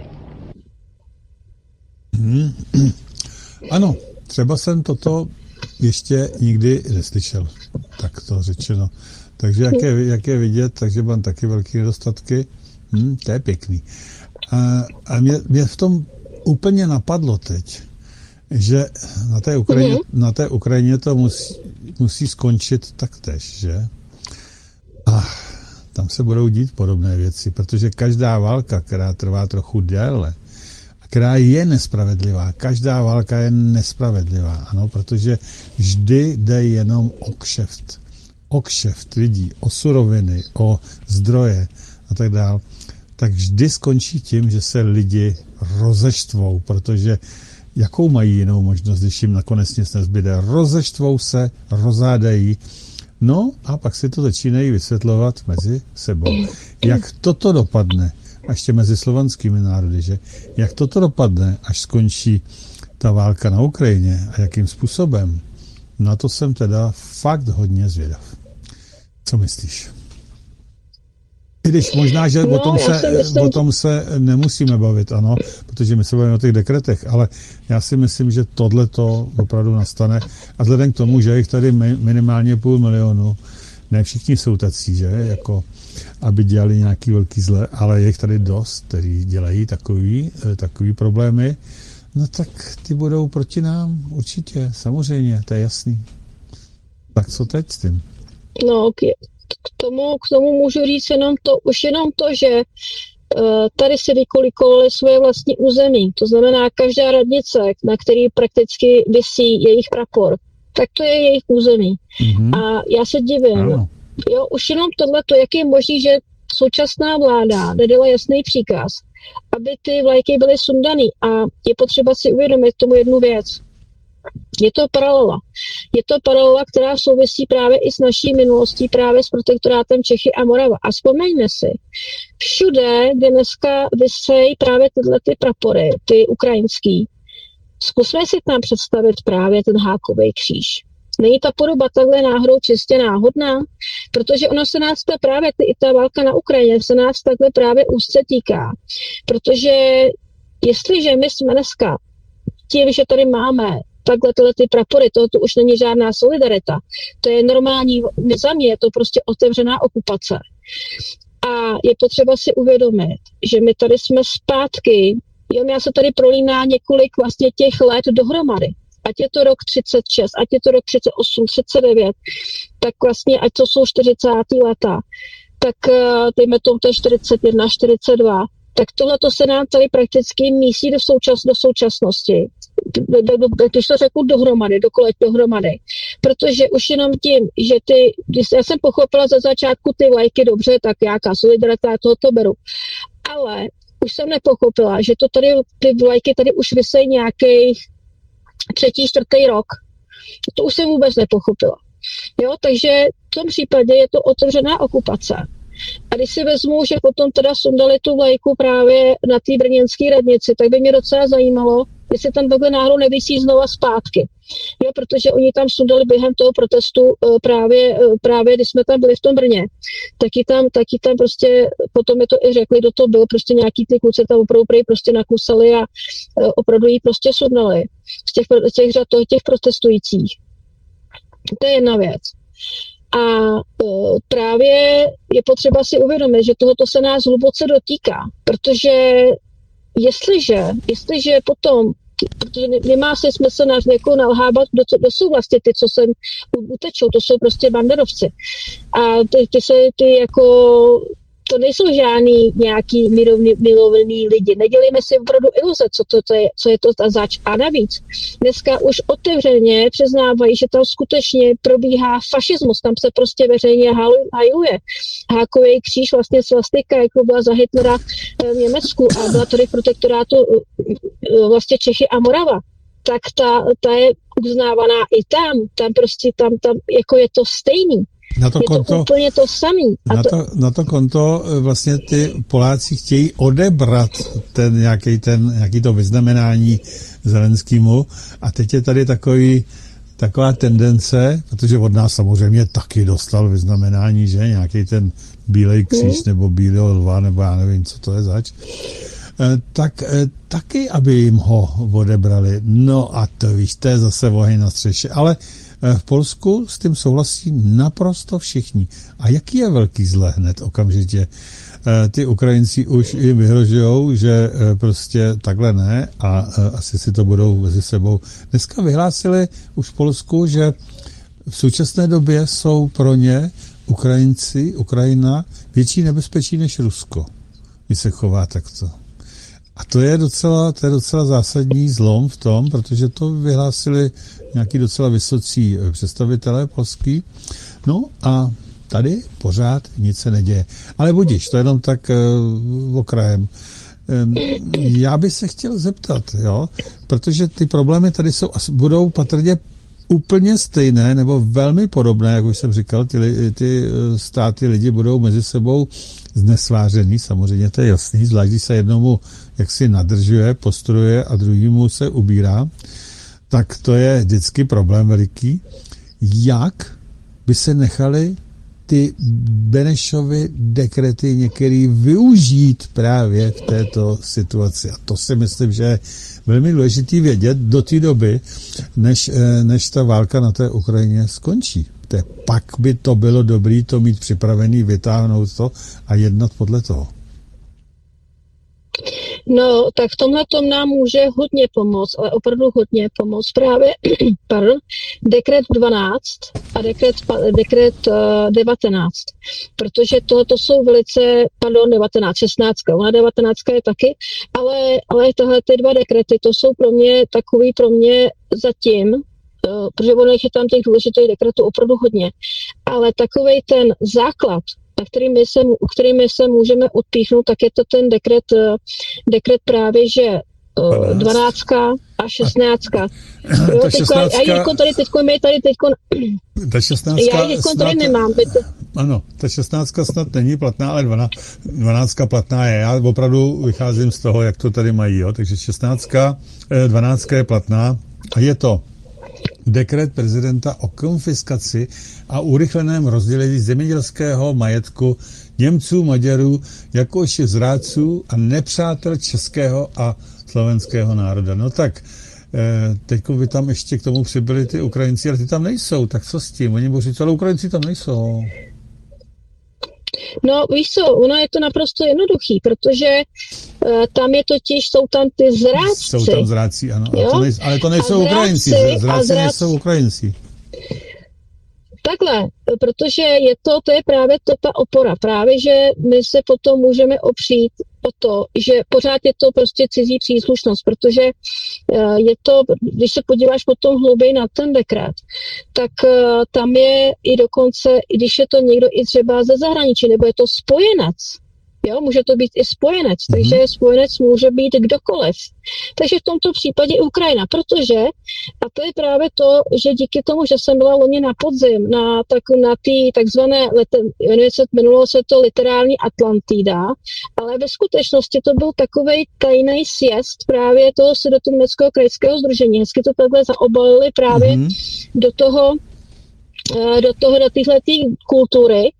Hmm. Ano, třeba jsem toto ještě nikdy neslyšel, tak to řečeno. Takže jak je, jak je vidět, takže mám taky velké nedostatky. Hmm, to je pěkný. A, a mě, mě v tom úplně napadlo teď, že na té Ukrajině, na té Ukrajině to musí, musí skončit taktéž, že? A tam se budou dít podobné věci, protože každá válka, která trvá trochu déle, která je nespravedlivá, každá válka je nespravedlivá, ano, protože vždy jde jenom o kšeft. O kšeft lidí, o suroviny, o zdroje a tak dále, tak vždy skončí tím, že se lidi rozeštvou, protože jakou mají jinou možnost, když jim nakonec nic nezbyde? Rozeštvou se, rozhádají, no a pak si to začínají vysvětlovat mezi sebou. Jak toto dopadne, a ještě mezi slovanskými národy, že? Jak toto dopadne, až skončí ta válka na Ukrajině a jakým způsobem? Na to jsem teda fakt hodně zvědav. Co myslíš? když možná, že No, o, tom já se, si myslím- o tom se nemusíme bavit, ano, protože my se bavíme o těch dekretech, ale já si myslím, že tohle to opravdu nastane a vzhledem k tomu, že jich tady mi- minimálně půl milionu, ne všichni jsou tací, že, jako aby dělali nějaký velký zle, ale je jich tady dost, kteří dělají takový, eh, takový problémy, no tak ty budou proti nám určitě, samozřejmě, to je jasný. Tak co teď s tím? No, k, k, tomu, k tomu můžu říct jenom to, už jenom to, že uh, tady si vykolikovali svoje vlastní území. To znamená, každá radnice, na který prakticky visí jejich prapor, tak to je jejich území. Mhm. A já se divím, Ano. jo, už jenom tohleto, jak je možný, že současná vláda nedala jasný příkaz, aby ty vlajky byly sundaný. A je potřeba si uvědomit tomu jednu věc. Je to paralela. Je to paralela, která souvisí právě i s naší minulostí, právě s protektorátem Čechy a Morava. A vzpomeňme si, všude, kde dneska vysejí právě tyhle ty prapory, ty ukrajinský, zkusme si tam představit právě ten hákový kříž. Není ta podoba takhle náhodou čistě náhodná? Protože ono se nás to právě, ty, i ta válka na Ukrajině se nás takhle právě úzce týká. Protože jestliže my jsme dneska tím, že tady máme takhle tyhle ty prapory, to, to už není žádná solidarita, to je normální, za mě je to prostě otevřená okupace. A je potřeba si uvědomit, že my tady jsme zpátky, jo, já se tady prolíná několik vlastně těch let dohromady. Ať je to rok třicet šest, ať je to rok třicet osm, třicet devět, tak vlastně, ať to jsou čtyřicátá léta, tak dejme tomu to čtyřicet jedna, čtyřicet dva, tak tohle to se nám tady prakticky mísí do, součas, do současnosti. Když to řeknu dohromady, dokolet dohromady. Protože už jenom tím, že ty, když já jsem pochopila za začátku ty vlajky dobře, tak jaká solidarita, toho to beru. Ale už jsem nepochopila, že to tady, ty vlajky tady už vysejí nějakých třetí, čtvrtý rok. To už jsem vůbec nepochopila. Jo, takže v tom případě je to otevřená okupace. A když si vezmu, že potom teda sundali tu vlajku právě na té brněnské radnici, tak by mě docela zajímalo, jestli tam takhle náhodou nevisí znova zpátky. Jo, protože oni tam sundali během toho protestu právě, právě když jsme tam byli v tom Brně, taky tam, taky tam prostě, potom je to i řekli, kdo to byl, prostě nějaký ty kluci tam opravdu prostě nakusali a opravdu jí prostě sundali z těch, z těch řad těch protestujících. To je jedna věc. A uh, právě je potřeba si uvědomit, že tohoto se nás hluboce dotýká, protože jestliže, jestliže potom, protože nemá se smysl nás jako nalhávat, kdo, kdo jsou vlastně ty, co sem utečou, to jsou prostě banderovci. A ty, ty se, ty jako, to nejsou žádný nějaký milovný, milovný lidi. Nedělíme si opravdu iluze, co to, to je, co je to ta zač. A navíc, dneska už otevřeně přiznávají, že tam skutečně probíhá fašismus, tam se prostě veřejně hajuje. Hákový kříž, vlastně svastika, jako byla za Hitlera v Německu a byla tady v protektorátu vlastně Čechy a Morava, tak ta, ta je uznávaná i tam, tam prostě tam, tam jako je to stejný. Na to, je konto, to úplně to samý. A na, to, to, na to konto vlastně ty Poláci chtějí odebrat ten nějaký, ten, nějaký to vyznamenání Zelenskýmu a teď je tady takový, taková tendence, protože od nás samozřejmě taky dostal vyznamenání, že nějaký ten bílej kříž hmm. nebo bílého lva, nebo já nevím, co to je zač, tak taky, aby jim ho odebrali. No a to víš, to je zase oheň na střeše, ale v Polsku s tím souhlasí naprosto všichni. A jaký je velký zle hned okamžitě? Ty Ukrajinci už jim vyhrožujou, že prostě takhle ne a asi si to budou mezi sebou. Dneska vyhlásili už v Polsku, že v současné době jsou pro ně Ukrajinci, Ukrajina větší nebezpečí než Rusko, když se chová takto. A to je docela, to je docela zásadní zlom v tom, protože to vyhlásili nějaký docela vysocí představitelé polský. No a tady pořád nic se neděje. Ale budiš, to jenom tak uh, okrajem. Um, já bych se chtěl zeptat, jo, protože ty problémy tady jsou, budou patrně úplně stejné, nebo velmi podobné, jak už jsem říkal, ty, ty státy, lidi budou mezi sebou znesvářený, samozřejmě to je jasný, zvlášť když se jednomu jaksi nadržuje, postruje a druhýmu se ubírá, tak to je vždycky problém veliký. Jak by se nechali ty Benešovy dekrety některý využít právě v této situaci. A to si myslím, že je velmi důležitý vědět do té doby, než, než ta válka na té Ukrajině skončí. Te, pak by to bylo dobré to mít připravený, vytáhnout to a jednat podle toho. No, tak v tomhle tom nám může hodně pomoct, ale opravdu hodně pomoct právě pardon, dekret dvanáct a dekret, dekret uh, devatenáct, protože tohle jsou velice, pardon, devatenáct, šestnáct, ona devatenáct je taky, ale, ale tohle ty dva dekrety, to jsou pro mě takový pro mě zatím, uh, protože ono je tam těch důležitých dekretů opravdu hodně, ale takovej ten základ, na kterými se, kterými se můžeme odpíchnout, tak je to ten dekret, dekret právě, že dvanáctka a šestnáctka. Jo, ta šestnáctka... Já jako tady teďko, my tady teďko... Ta šestnáctka já jako snad, tady nemám. To... Ano, ta šestnáctka snad není platná, ale dvanáctka platná je. Já opravdu vycházím z toho, jak to tady mají. Jo? Takže šestnáctka, dvanáctka je platná a je to dekret prezidenta o konfiskaci a urychleném rozdělení zemědělského majetku Němců, Maďarů, jakož zrádců a nepřátel českého a slovenského národa. No tak, teď by tam ještě k tomu přibyli ty Ukrajinci, ale ty tam nejsou, tak co s tím? Oni budou říct, ale Ukrajinci tam nejsou. No víš co, ono je to naprosto jednoduchý, protože uh, tam je totiž, jsou tam ty zrádci. Jsou tam zrádci, ano, ale to, nej, ale to nejsou zrádci, Ukrajinci, zrádci, zrádci nejsou Ukrajinci. Takhle, protože je to, to je právě to ta opora, právě, že my se potom můžeme opřít o to, že pořád je to prostě cizí příslušnost, protože uh, je to, když se podíváš potom hlouběji na ten dekret, tak uh, tam je i dokonce, i když je to někdo i třeba ze zahraničí, nebo je to spojenec, jo, může to být i spojenec, mm-hmm. takže spojenec může být kdokoliv. Takže v tomto případě i Ukrajina, protože, a to je právě to, že díky tomu, že jsem byla loni na podzim, na, tak, na ty takzvané, jmenulo se to literární Atlantida, ale ve skutečnosti to byl takovej tajný sjezd právě toho Sudetoněmeckého krajského sdružení. Hezky to takhle zaobalili právě mm-hmm. do toho, do toho, do téhletý kultury.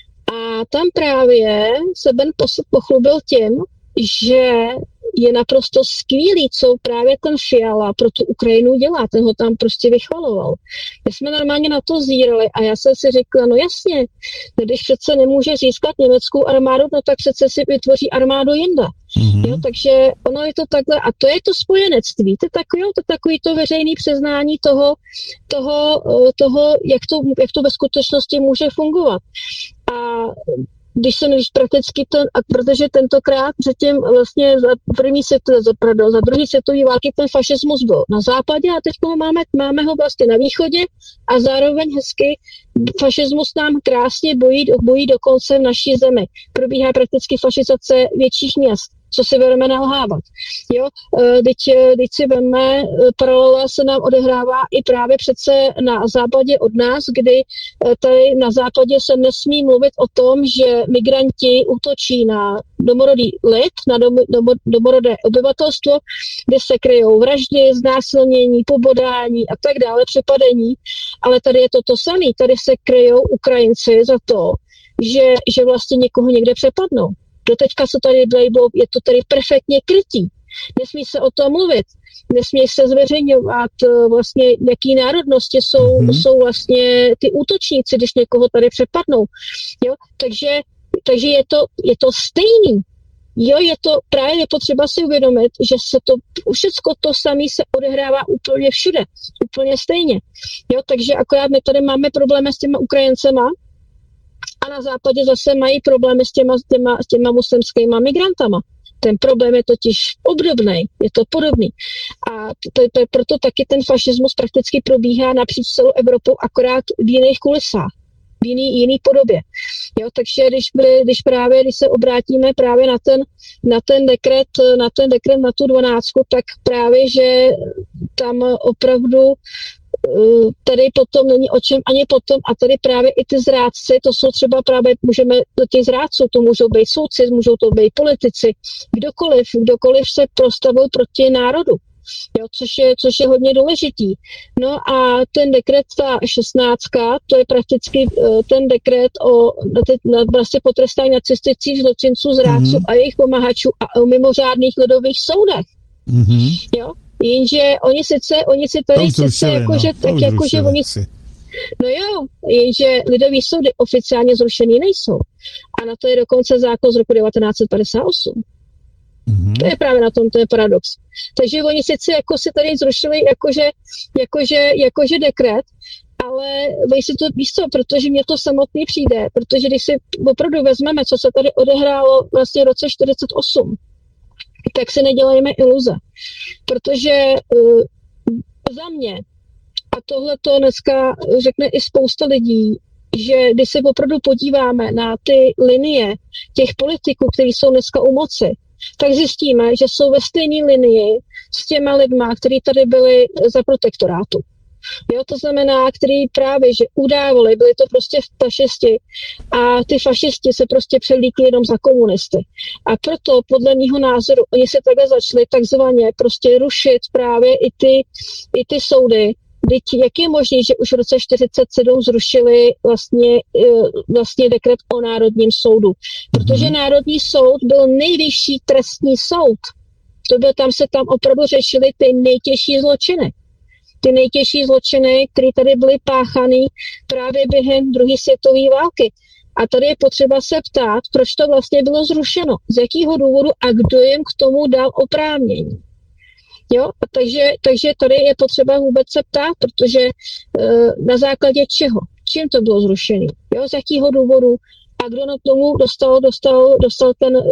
A tam právě se Ben pochlubil tím, že je naprosto skvělý, co právě ten Fiala pro tu Ukrajinu dělá, ten ho tam prostě vychvaloval. My jsme normálně na to zírali a já jsem si řekla, no jasně, když přece nemůže získat německou armádu, no tak přece si vytvoří armádu jinde. Mm-hmm. Jo, takže ono je to takhle, a to je to spojenectví, to je takový, to, takový to veřejný přiznání toho, toho, toho jak, to, jak to ve skutečnosti může fungovat. A když se nevíš prakticky ten, a protože tentokrát předtím vlastně za první světové, za, pardon, za druhý světový války ten fašismus byl na západě a teď máme, máme ho vlastně na východě a zároveň hezky fašismus nám krásně bojí, bojí dokonce v naší zemi. Probíhá prakticky fašizace větších měst, co si budeme nalhávat. Jo, teď, teď si veme, paralela se nám odehrává i právě přece na západě od nás, kdy tady na západě se nesmí mluvit o tom, že migranti útočí na domorodý lid, na dom, dom, domorodé obyvatelstvo, kde se kryjou vraždy, znásilnění, pobodání a tak dále, přepadení, ale tady je to to samé, tady se kryjou Ukrajinci za to, že, že vlastně někoho někde přepadnou. Doteďka se tady bylo, je to tady perfektně krytí. Nesmí se o tom mluvit. Nesmí se zveřejňovat vlastně, jaký národnosti jsou, mm-hmm. jsou vlastně ty útočníci, když někoho tady přepadnou. Jo? Takže, takže je, to, je to stejný. Jo, je to právě potřeba si uvědomit, že se to, všecko to samé se odehrává úplně všude. Úplně stejně. Jo? Takže akorát my tady máme problémy s těma Ukrajincema, a na západě zase mají problémy s těma, s těma, s těma muslimskýma migrantama. Ten problém je totiž obdobný, je to podobný. A to, to je proto taky ten fašismus prakticky probíhá napříč celou Evropou, akorát v jiných kulisách, v jiný, jiný podobě. Jo, takže když, byli, když právě, když se obrátíme právě na ten, na ten dekret, na ten dekret na tu dvanáctku, tak právě, že tam opravdu tady potom není o čem ani potom a tady právě i ty zrádci, to jsou třeba právě, můžeme do těch zrádců, to můžou být soudci, můžou to být politici, kdokoliv, kdokoliv se postavil proti národu. jo, což, je, což je hodně důležitý. No a ten dekret, ta šestnáctka, to je prakticky uh, ten dekret o na, vlastně potrestání nacistických zločinců, zrádců mm-hmm. a jejich pomahačů a o mimořádných lidových soudech. Mm-hmm. Jo? Jenže oni sice, oni si tady sice jakože, no, tak jakože oni... Si. No jo, jenže lidový soudy oficiálně zrušený nejsou. A na to je dokonce zákon z roku devatenáct set padesát osm. Mm-hmm. To je právě na tom, to je paradox. Takže oni sice jako si tady zrušili jakože, jakože, jakože dekret, ale vy si to víš co, protože mě to samotný přijde, protože když si opravdu vezmeme, co se tady odehrálo vlastně v roce čtyřicet osm, tak si nedělejme iluze. Protože uh, za mě, a tohle to dneska řekne i spousta lidí, že když se opravdu podíváme na ty linie těch politiků, kteří jsou dneska u moci, tak zjistíme, že jsou ve stejné linii s těma lidma, kteří tady byli za protektorátu. Jo, to znamená, který právě, že udávali, byli to prostě fašisti a ty fašisti se prostě přelíkli jenom za komunisty. A proto podle mýho názoru oni se takhle začali takzvaně prostě rušit právě i ty, i ty soudy. Teď jak je možné, že už v roce čtyřicet sedm zrušili vlastně, vlastně dekret o Národním soudu? Protože mm-hmm. Národní soud byl nejvyšší trestní soud. To byl, tam se tam opravdu řešily ty nejtěžší zločiny. Ty nejtěžší zločiny, které tady byly páchané právě během druhé světové války. A tady je potřeba se ptát, proč to vlastně bylo zrušeno, z jakého důvodu a kdo jim k tomu dal oprávnění. Jo, a takže, takže tady je potřeba vůbec se ptát, protože e, na základě čeho, čím to bylo zrušené, jo, z jakého důvodu a kdo na tomu dostal, dostal, dostal ten, e,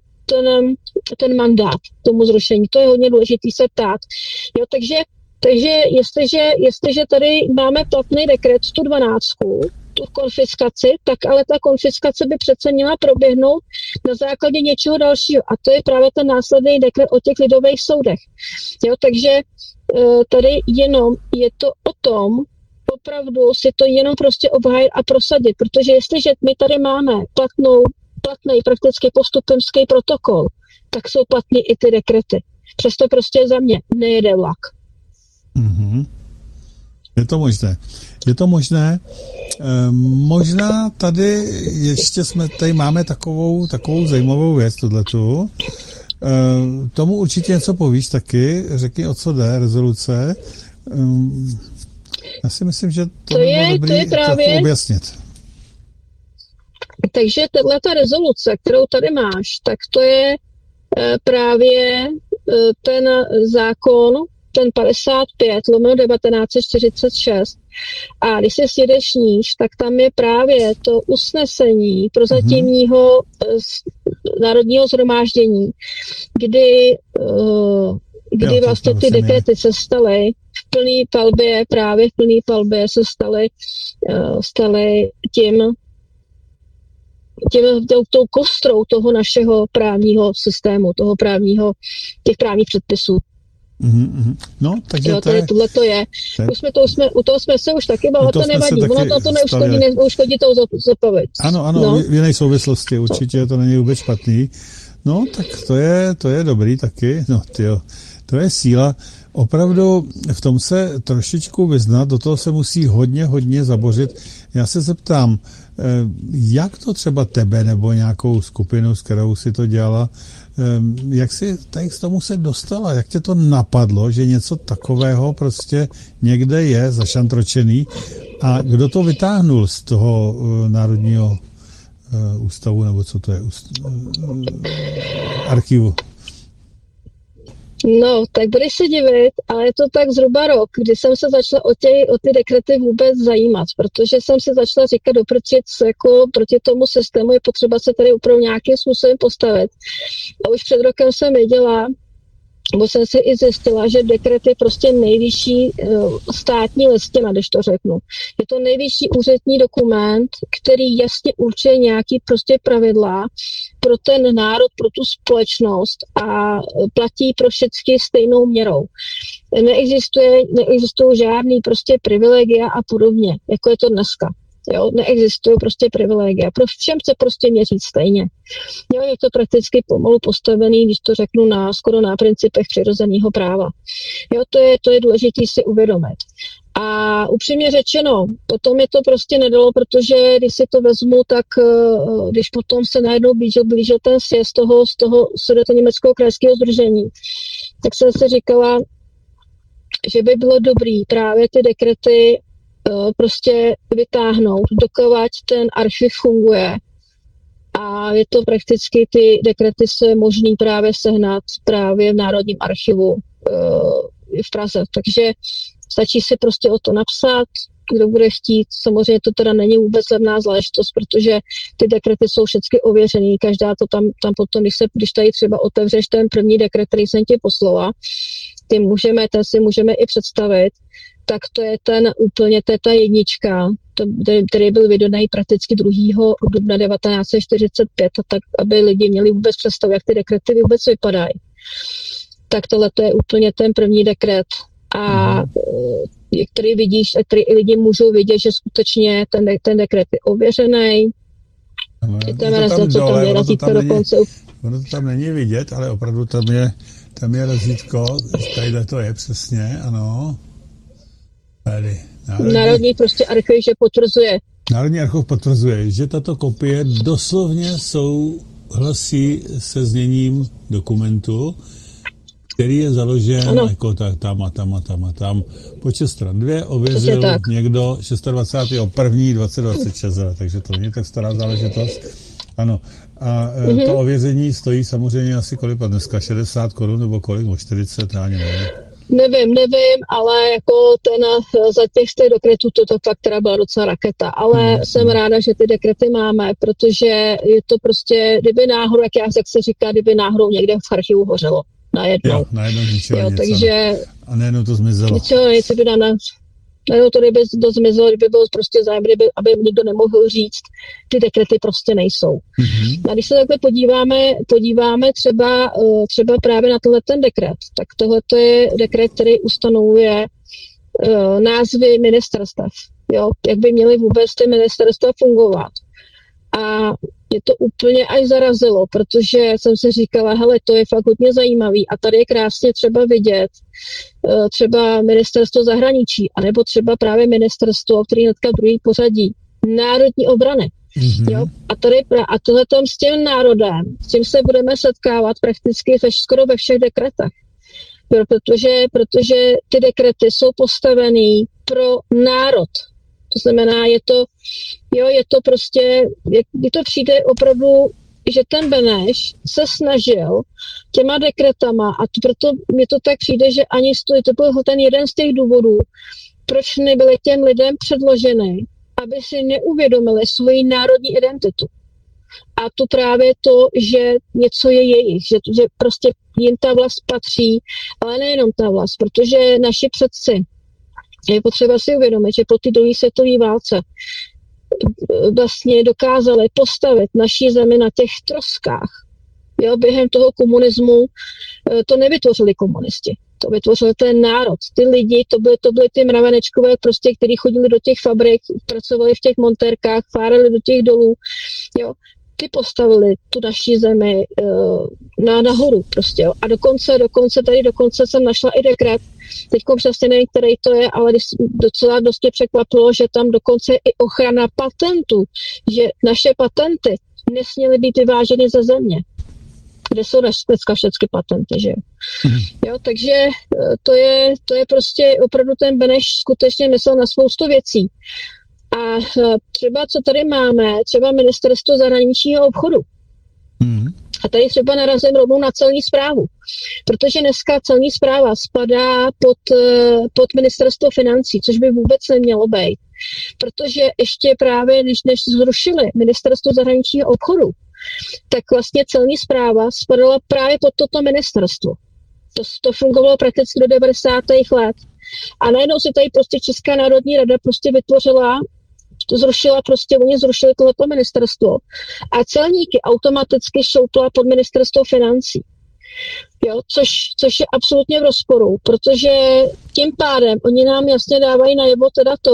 ten, ten mandát tomu zrušení. To je hodně důležitý se ptát. Jo, takže, takže jestliže, jestliže tady máme platný dekret sto dvanáct, tu konfiskaci, tak ale ta konfiskace by přece měla proběhnout na základě něčeho dalšího. A to je právě ten následný dekret o těch lidových soudech. Jo, takže tady jenom je to o tom, opravdu si to jenom prostě obhájit a prosadit, protože jestliže my tady máme platnou, platný prakticky postupemský protokol, tak jsou platný i ty dekrety. Přesto prostě za mě nejede vlak. Mm-hmm. Je to možné. Je to možné. E, možná tady ještě jsme, tady máme takovou, takovou zajímavou věc, tohletu. E, tomu určitě něco povíš taky, řekni, o co jde, rezoluce. E, já si myslím, že to, to by je, bylo dobrý to je právě objasnit. Takže tato rezoluce, kterou tady máš, tak to je e, právě e, ten zákon, ten padesát pět lomeno devatenáct set čtyřicet šest. A když se sjedeš níž, tak tam je právě to usnesení prozatímního mm-hmm. národního shromáždění, kdy, uh, kdy jo, vlastně ty dekrety se staly v plný palbě, právě v plný palbě se staly, uh, staly tím, tím tou, tou kostrou toho našeho právního systému, toho právního, těch právních předpisů. Mm-hmm. No, takže jo, to je... tohle to je. To je... Už jsme to, už jsme, u toho jsme se už taky, ale to nevadí. Ono to, to neuškodí, neuškodí to zopavit. Ano, ano, no. v jiné souvislosti určitě to není vůbec špatný. No, tak to je, to je dobrý taky. No, tyjo, to je síla. Opravdu v tom se trošičku vyznat, do toho se musí hodně, hodně zabořit. Já se zeptám, jak to třeba tebe nebo nějakou skupinu, s kterou si to dělala, jak si tady k tomu se dostala, jak tě to napadlo, že něco takového prostě někde je zašantročený a kdo to vytáhnul z toho uh, Národního uh, ústavu, nebo co to je, uh, archivu? No, tak budeš se divit, ale je to tak zhruba rok, kdy jsem se začala o, tě, o ty dekrety vůbec zajímat, protože jsem si začala říkat doprčit jako proti tomu systému je potřeba se tady opravdu nějakým způsobem postavit. A už před rokem jsem věděla, nebo jsem si i zjistila, že dekret je prostě nejvyšší uh, státní listina, když to řeknu. Je to nejvyšší úřední dokument, který jasně určuje nějaký prostě pravidla pro ten národ, pro tu společnost a platí pro všechny stejnou měrou. Neexistuje, neexistují žádný prostě privilegia a podobně, jako je to dneska. Jo, neexistují prostě privilegia. Pro všem se prostě měřit stejně. Jo, je to prakticky pomalu postavený, když to řeknu, na, skoro na principech přirozeného práva. Jo, to je, to je důležité si uvědomit. A upřímně řečeno, potom je to prostě nedalo, protože když si to vezmu, tak když potom se najednou blížil, blížil ten sjezd toho, z toho Sudetoněmeckého krajského sdružení, tak jsem si říkala, že by bylo dobrý právě ty dekrety prostě vytáhnout, dokovat ten archiv funguje. A je to prakticky, ty dekrety se možný právě sehnat právě v Národním archivu v Praze. Takže stačí si prostě o to napsat, kdo bude chtít. Samozřejmě to teda není vůbec levná záležitost, protože ty dekrety jsou všechny ověřený, každá to tam, tam potom, když, se, když tady třeba otevřeš ten první dekret, který jsem ti poslala, ty můžeme, ten si můžeme i představit, tak to je ten úplně, to je ta jednička, to, který byl vydaný prakticky druhého dubna devatenáct set čtyřicet pět, a tak, aby lidi měli vůbec představu, jak ty dekrety vůbec vypadají. Tak tohle to je úplně ten první dekret. A mm. který vidíš, který i lidi můžou vidět, že skutečně ten, ten dekret je ověřený. No, je to tam co dole, tam je ono, to tam není, dokonce. ono to tam není vidět, ale opravdu tam je, tam je razítko, tadyhle to je přesně, ano. Tady. Národní, Národní prostě archiv, že potvrzuje. Národní archiv potvrzuje, že tato kopie doslovně souhlasí se zněním dokumentu, který je založen ano. jako tak, tam a tam a tam a tam. Počet stran dvě ověřil někdo dvacátého prvního prvního dvacet dvacet šest, takže to není tak stará záležitost. Ano. A mm-hmm. to ověření stojí samozřejmě asi kolik dneska, šedesát korun nebo kolik, nebo čtyřicet, já nevím. Nevím, nevím, ale jako ten za těch z těch dekretů to, to fakt teda byla docela raketa, ale hmm. jsem ráda, že ty dekrety máme, protože je to prostě, kdyby náhodou, jak, já, jak se říká, kdyby náhodou někde v archivu hořelo. Najednou. Jo, najednou ničeho jo, nic. Takže, a najednou to zmizelo. Ničeho nic, by na nás. Najednou to kdyby to zmizelo, kdyby bylo prostě zájem, kdyby, aby nikdo nemohl říct, ty dekrety prostě nejsou. Mm-hmm. A když se takhle podíváme, podíváme třeba, třeba právě na tenhle ten dekret, tak tohle je dekret, který ustanovuje uh, názvy ministerstev. Jo? Jak by měly vůbec ty ministerstva fungovat. A mě to úplně až zarazilo, protože jsem si říkala, hele, to je fakt hodně zajímavý a tady je krásně třeba vidět třeba ministerstvo zahraničí, anebo třeba právě ministerstvo, který hnedka druhý pořadí, národní obrany. Mm-hmm. Jo? A tady a tohletom s tím národem, s tím se budeme setkávat prakticky ve, skoro ve všech dekretech. Protože, protože ty dekrety jsou postavený pro národ. To znamená, je to, jo, je to prostě, kdy to přijde opravdu, že ten Beneš se snažil těma dekretama a to, proto mi to tak přijde, že ani stojí, to byl ten jeden z těch důvodů, proč nebyly těm lidem předloženy, aby si neuvědomili svoji národní identitu. A to právě to, že něco je jejich, že, že prostě jim ta vlast patří, ale nejenom ta vlast, protože naši předci, je potřeba si uvědomit, že po té druhé světové válce vlastně dokázali postavit naší zemi na těch troskách. Jo, během toho komunismu to nevytvořili komunisti, to vytvořil ten národ. Ty lidi, to byly, to byly ty mravenečkové, prostě, kteří chodili do těch fabrik, pracovali v těch montérkách, fárali do těch dolů. Jo. Ty postavili tu naší zemi uh, na nahoru prostě. Jo. A dokonce, dokonce tady dokonce jsem našla i dekret, teďko přesně nevím, který to je, ale docela dost mě překvapilo, že tam dokonce je i ochrana patentů, že naše patenty nesměly být vyváženy ze země, kde jsou dneska všechny patenty, že jo. jo takže to je, to je prostě opravdu ten Beneš skutečně myslel na spoustu věcí. A třeba, co tady máme, třeba ministerstvo zahraničního obchodu. Mm. A tady třeba narazím rovnou na celní správu, protože dneska celní správa spadá pod, pod ministerstvo financí, což by vůbec nemělo být. Protože ještě právě, když než zrušili ministerstvo zahraničního obchodu, tak vlastně celní správa spadala právě pod toto ministerstvo. To, to fungovalo prakticky do devadesátých let. A najednou se tady prostě Česká národní rada prostě vytvořila, to zrušila prostě, oni zrušili tohleto ministerstvo a celníky automaticky šoupla pod ministerstvo financí. Jo, což, což je absolutně v rozporu, protože tím pádem oni nám jasně dávají najevo teda to,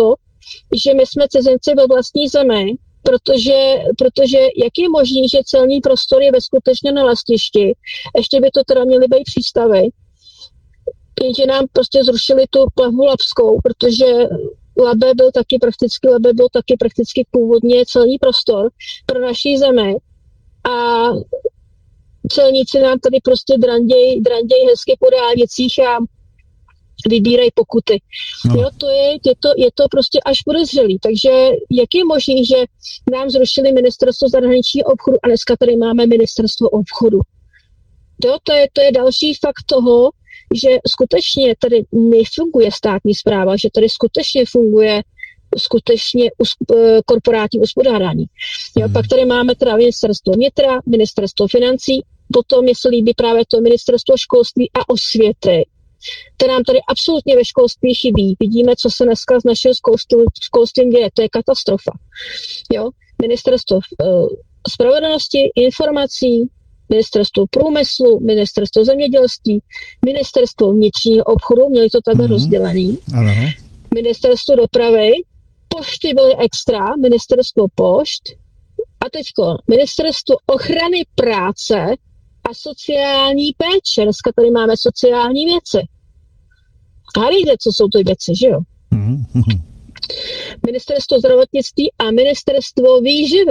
že my jsme cizinci ve vlastní zemi, protože, protože jak je možné, že celní prostor je ve skutečně na letišti, ještě by to teda měly být přístavy, jenže nám prostě zrušili tu plavbu labskou, protože Labe byl taky prakticky, Labe byl taky prakticky původně celní prostor pro naší zemi a celníci nám tady prostě dranděj, dranděj hezky po dálnicích a vybírají pokuty. No. Jo, to je, je, to, je to prostě až podezřelý. Takže jak je možné, že nám zrušili ministerstvo zahraničního obchodu a dneska tady máme ministerstvo obchodu? Jo, to je, to je další fakt toho, že skutečně tady nefunguje státní správa, že tady skutečně funguje skutečně korporátní hospodárání. Jo, hmm. Pak tady máme teda ministerstvo vnitra, ministerstvo financí, potom mě se líbí právě to ministerstvo školství a osvěty. To nám tady absolutně ve školství chybí. Vidíme, co se dneska s naším školstvím, školstvím děje. To je katastrofa. Jo? Ministerstvo uh, spravedlnosti, informací, ministerstvo průmyslu, ministerstvo zemědělství, ministerstvo vnitřního obchodu, měli to takhle mm-hmm. rozdělený. Ano. Ministerstvo dopravy, pošty byly extra, ministerstvo pošt a teďko ministerstvo ochrany práce a sociální péče. Dneska tady máme sociální věci. Hádejte, co jsou to věci, že jo? Mm-hmm. Ministerstvo zdravotnictví a ministerstvo výživy.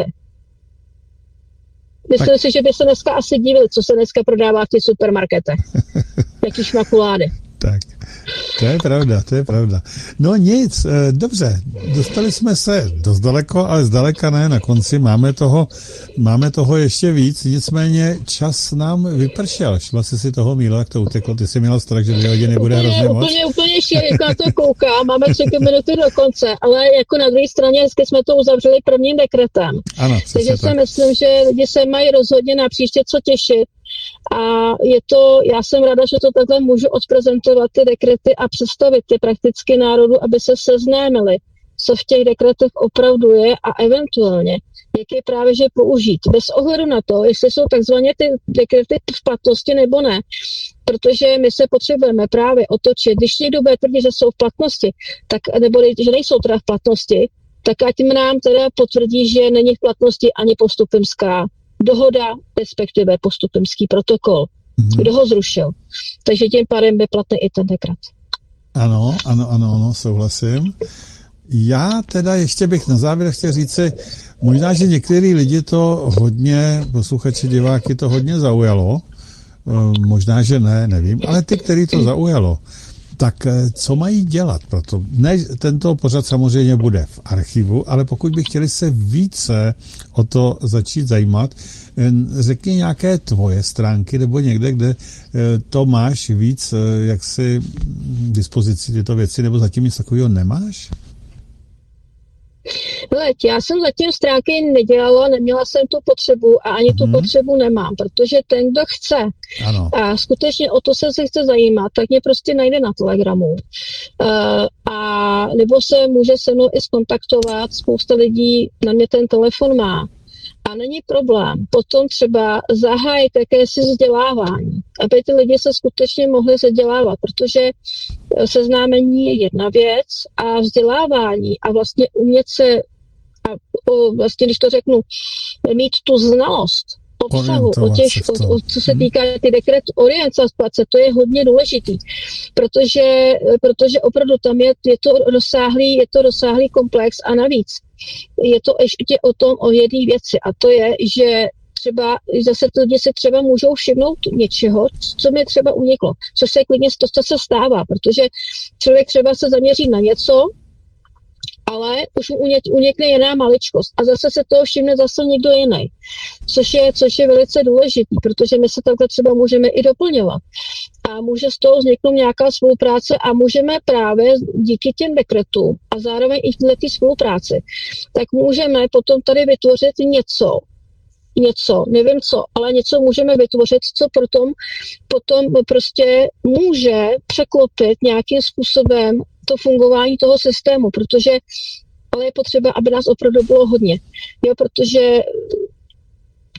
Myslím tak. si, že by se dneska asi divili, co se dneska prodává v těch supermarketech. Jaký šmakulády. Tak, to je pravda, to je pravda. No nic, dobře, dostali jsme se dost daleko, ale zdaleka ne, na konci máme toho, máme toho ještě víc, nicméně čas nám vypršel. Šla jsi si toho Míla, jak to uteklo, ty jsi měla strach, že dvě hodiny bude úplně, hrozně moc. Úplně, úplně šíleně, na to koukám, máme tři minuty do konce, ale jako na druhé straně hezky jsme to uzavřeli prvním dekretem. Ano, takže tak. si myslím, že lidi se mají rozhodně na příště co těšit. A je to, já jsem ráda, že to takhle můžu odprezentovat ty dekrety a představit ty prakticky národu, aby se seznámili, co v těch dekretech opravdu je a eventuálně, jak je právě že použít. Bez ohledu na to, jestli jsou takzvaně ty dekrety v platnosti nebo ne, protože my se potřebujeme právě otočit. Když někdo bude tvrdit, že jsou v platnosti, tak, nebo že nejsou teda v platnosti, tak ať nám teda potvrdí, že není v platnosti ani postupimská dohoda, respektive postupimský protokol. Mm-hmm. Kdo ho zrušil. Takže tím pádem by platný i ten dekret. Ano, ano, ano, ano, souhlasím. Já teda ještě bych na závěr chtěl říci, možná, že některý lidi to hodně, posluchači, diváky to hodně zaujalo, možná, že ne, nevím, ale ty, který to zaujalo, tak co mají dělat proto? Ne, tento pořad samozřejmě bude v archivu, ale pokud by chtěli se více o to začít zajímat, řekni nějaké tvoje stránky nebo někde, kde to máš víc jaksi dispozici tyto věci, nebo zatím nic takového nemáš? Leď, já jsem zatím stránky nedělala, neměla jsem tu potřebu a ani tu hmm. potřebu nemám, protože ten, kdo chce ano. a skutečně o to se, se chce zajímat, tak mě prostě najde na Telegramu. Uh, a nebo se může se mnou i skontaktovat, spousta lidí na mě ten telefon má. A není problém potom třeba zahájit jakési vzdělávání, aby ty lidi se skutečně mohli vzdělávat, protože seznámení je jedna věc a vzdělávání a vlastně umět se, a o, vlastně když to řeknu, mít tu znalost obsahu, o těch, o, o, co se týká ty dekret orientace, to je hodně důležitý, protože, protože opravdu tam je, je to rozsáhlý, je to rozsáhlý komplex a navíc je to ještě o tom, o jedné věci a to je, že třeba zase ty lidi si třeba můžou všimnout něčeho, co mi třeba uniklo, což se klidně to, co se stává, protože člověk třeba se zaměří na něco, ale už mu unikne jiná maličkost a zase se toho všimne zase někdo jiný, což je, což je velice důležitý, protože my se takhle třeba můžeme i doplňovat a může z toho vzniknout nějaká spolupráce a můžeme právě díky těm dekretům a zároveň i v té spolupráci, tak můžeme potom tady vytvořit něco, něco, nevím co, ale něco můžeme vytvořit, co potom, potom prostě může překlopit nějakým způsobem to fungování toho systému, protože ale je potřeba, aby nás opravdu bylo hodně. Jo, protože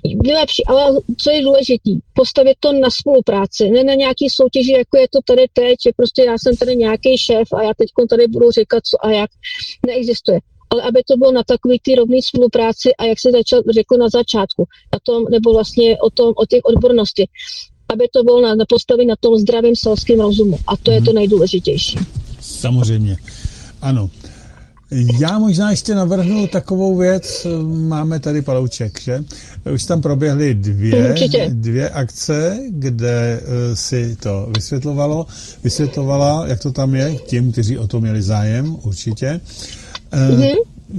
nejlepší, ale co je důležitý, postavit to na spolupráci, ne na nějaký soutěži, jako je to tady teď, že prostě já jsem tady nějaký šéf a já teď tady budu říkat co a jak, neexistuje. Ale aby to bylo na takový ty rovný spolupráci a jak se začal, řekl na začátku, na tom, nebo vlastně o tom, o těch odbornosti, aby to bylo na, na postavit na tom zdravém selském rozumu. A to je to nejdůležitější. Samozřejmě, ano. Já možná ještě navrhnu takovou věc, máme tady Palouček, že? Už tam proběhly dvě, dvě akce, kde si to vysvětlovalo, vysvětlovala, jak to tam je, těm, kteří o to měli zájem, určitě. Mm-hmm.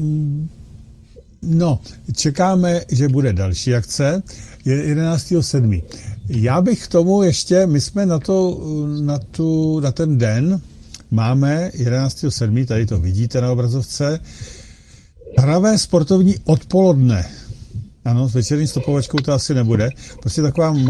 No, čekáme, že bude další akce, je jedenáctého sedmého Já bych k tomu ještě, my jsme na, to, na, tu, na ten den, máme jedenáctého sedmého tady to vidíte na obrazovce, hravé sportovní odpoledne. Ano, s večerní stopovačkou to asi nebude. Prostě taková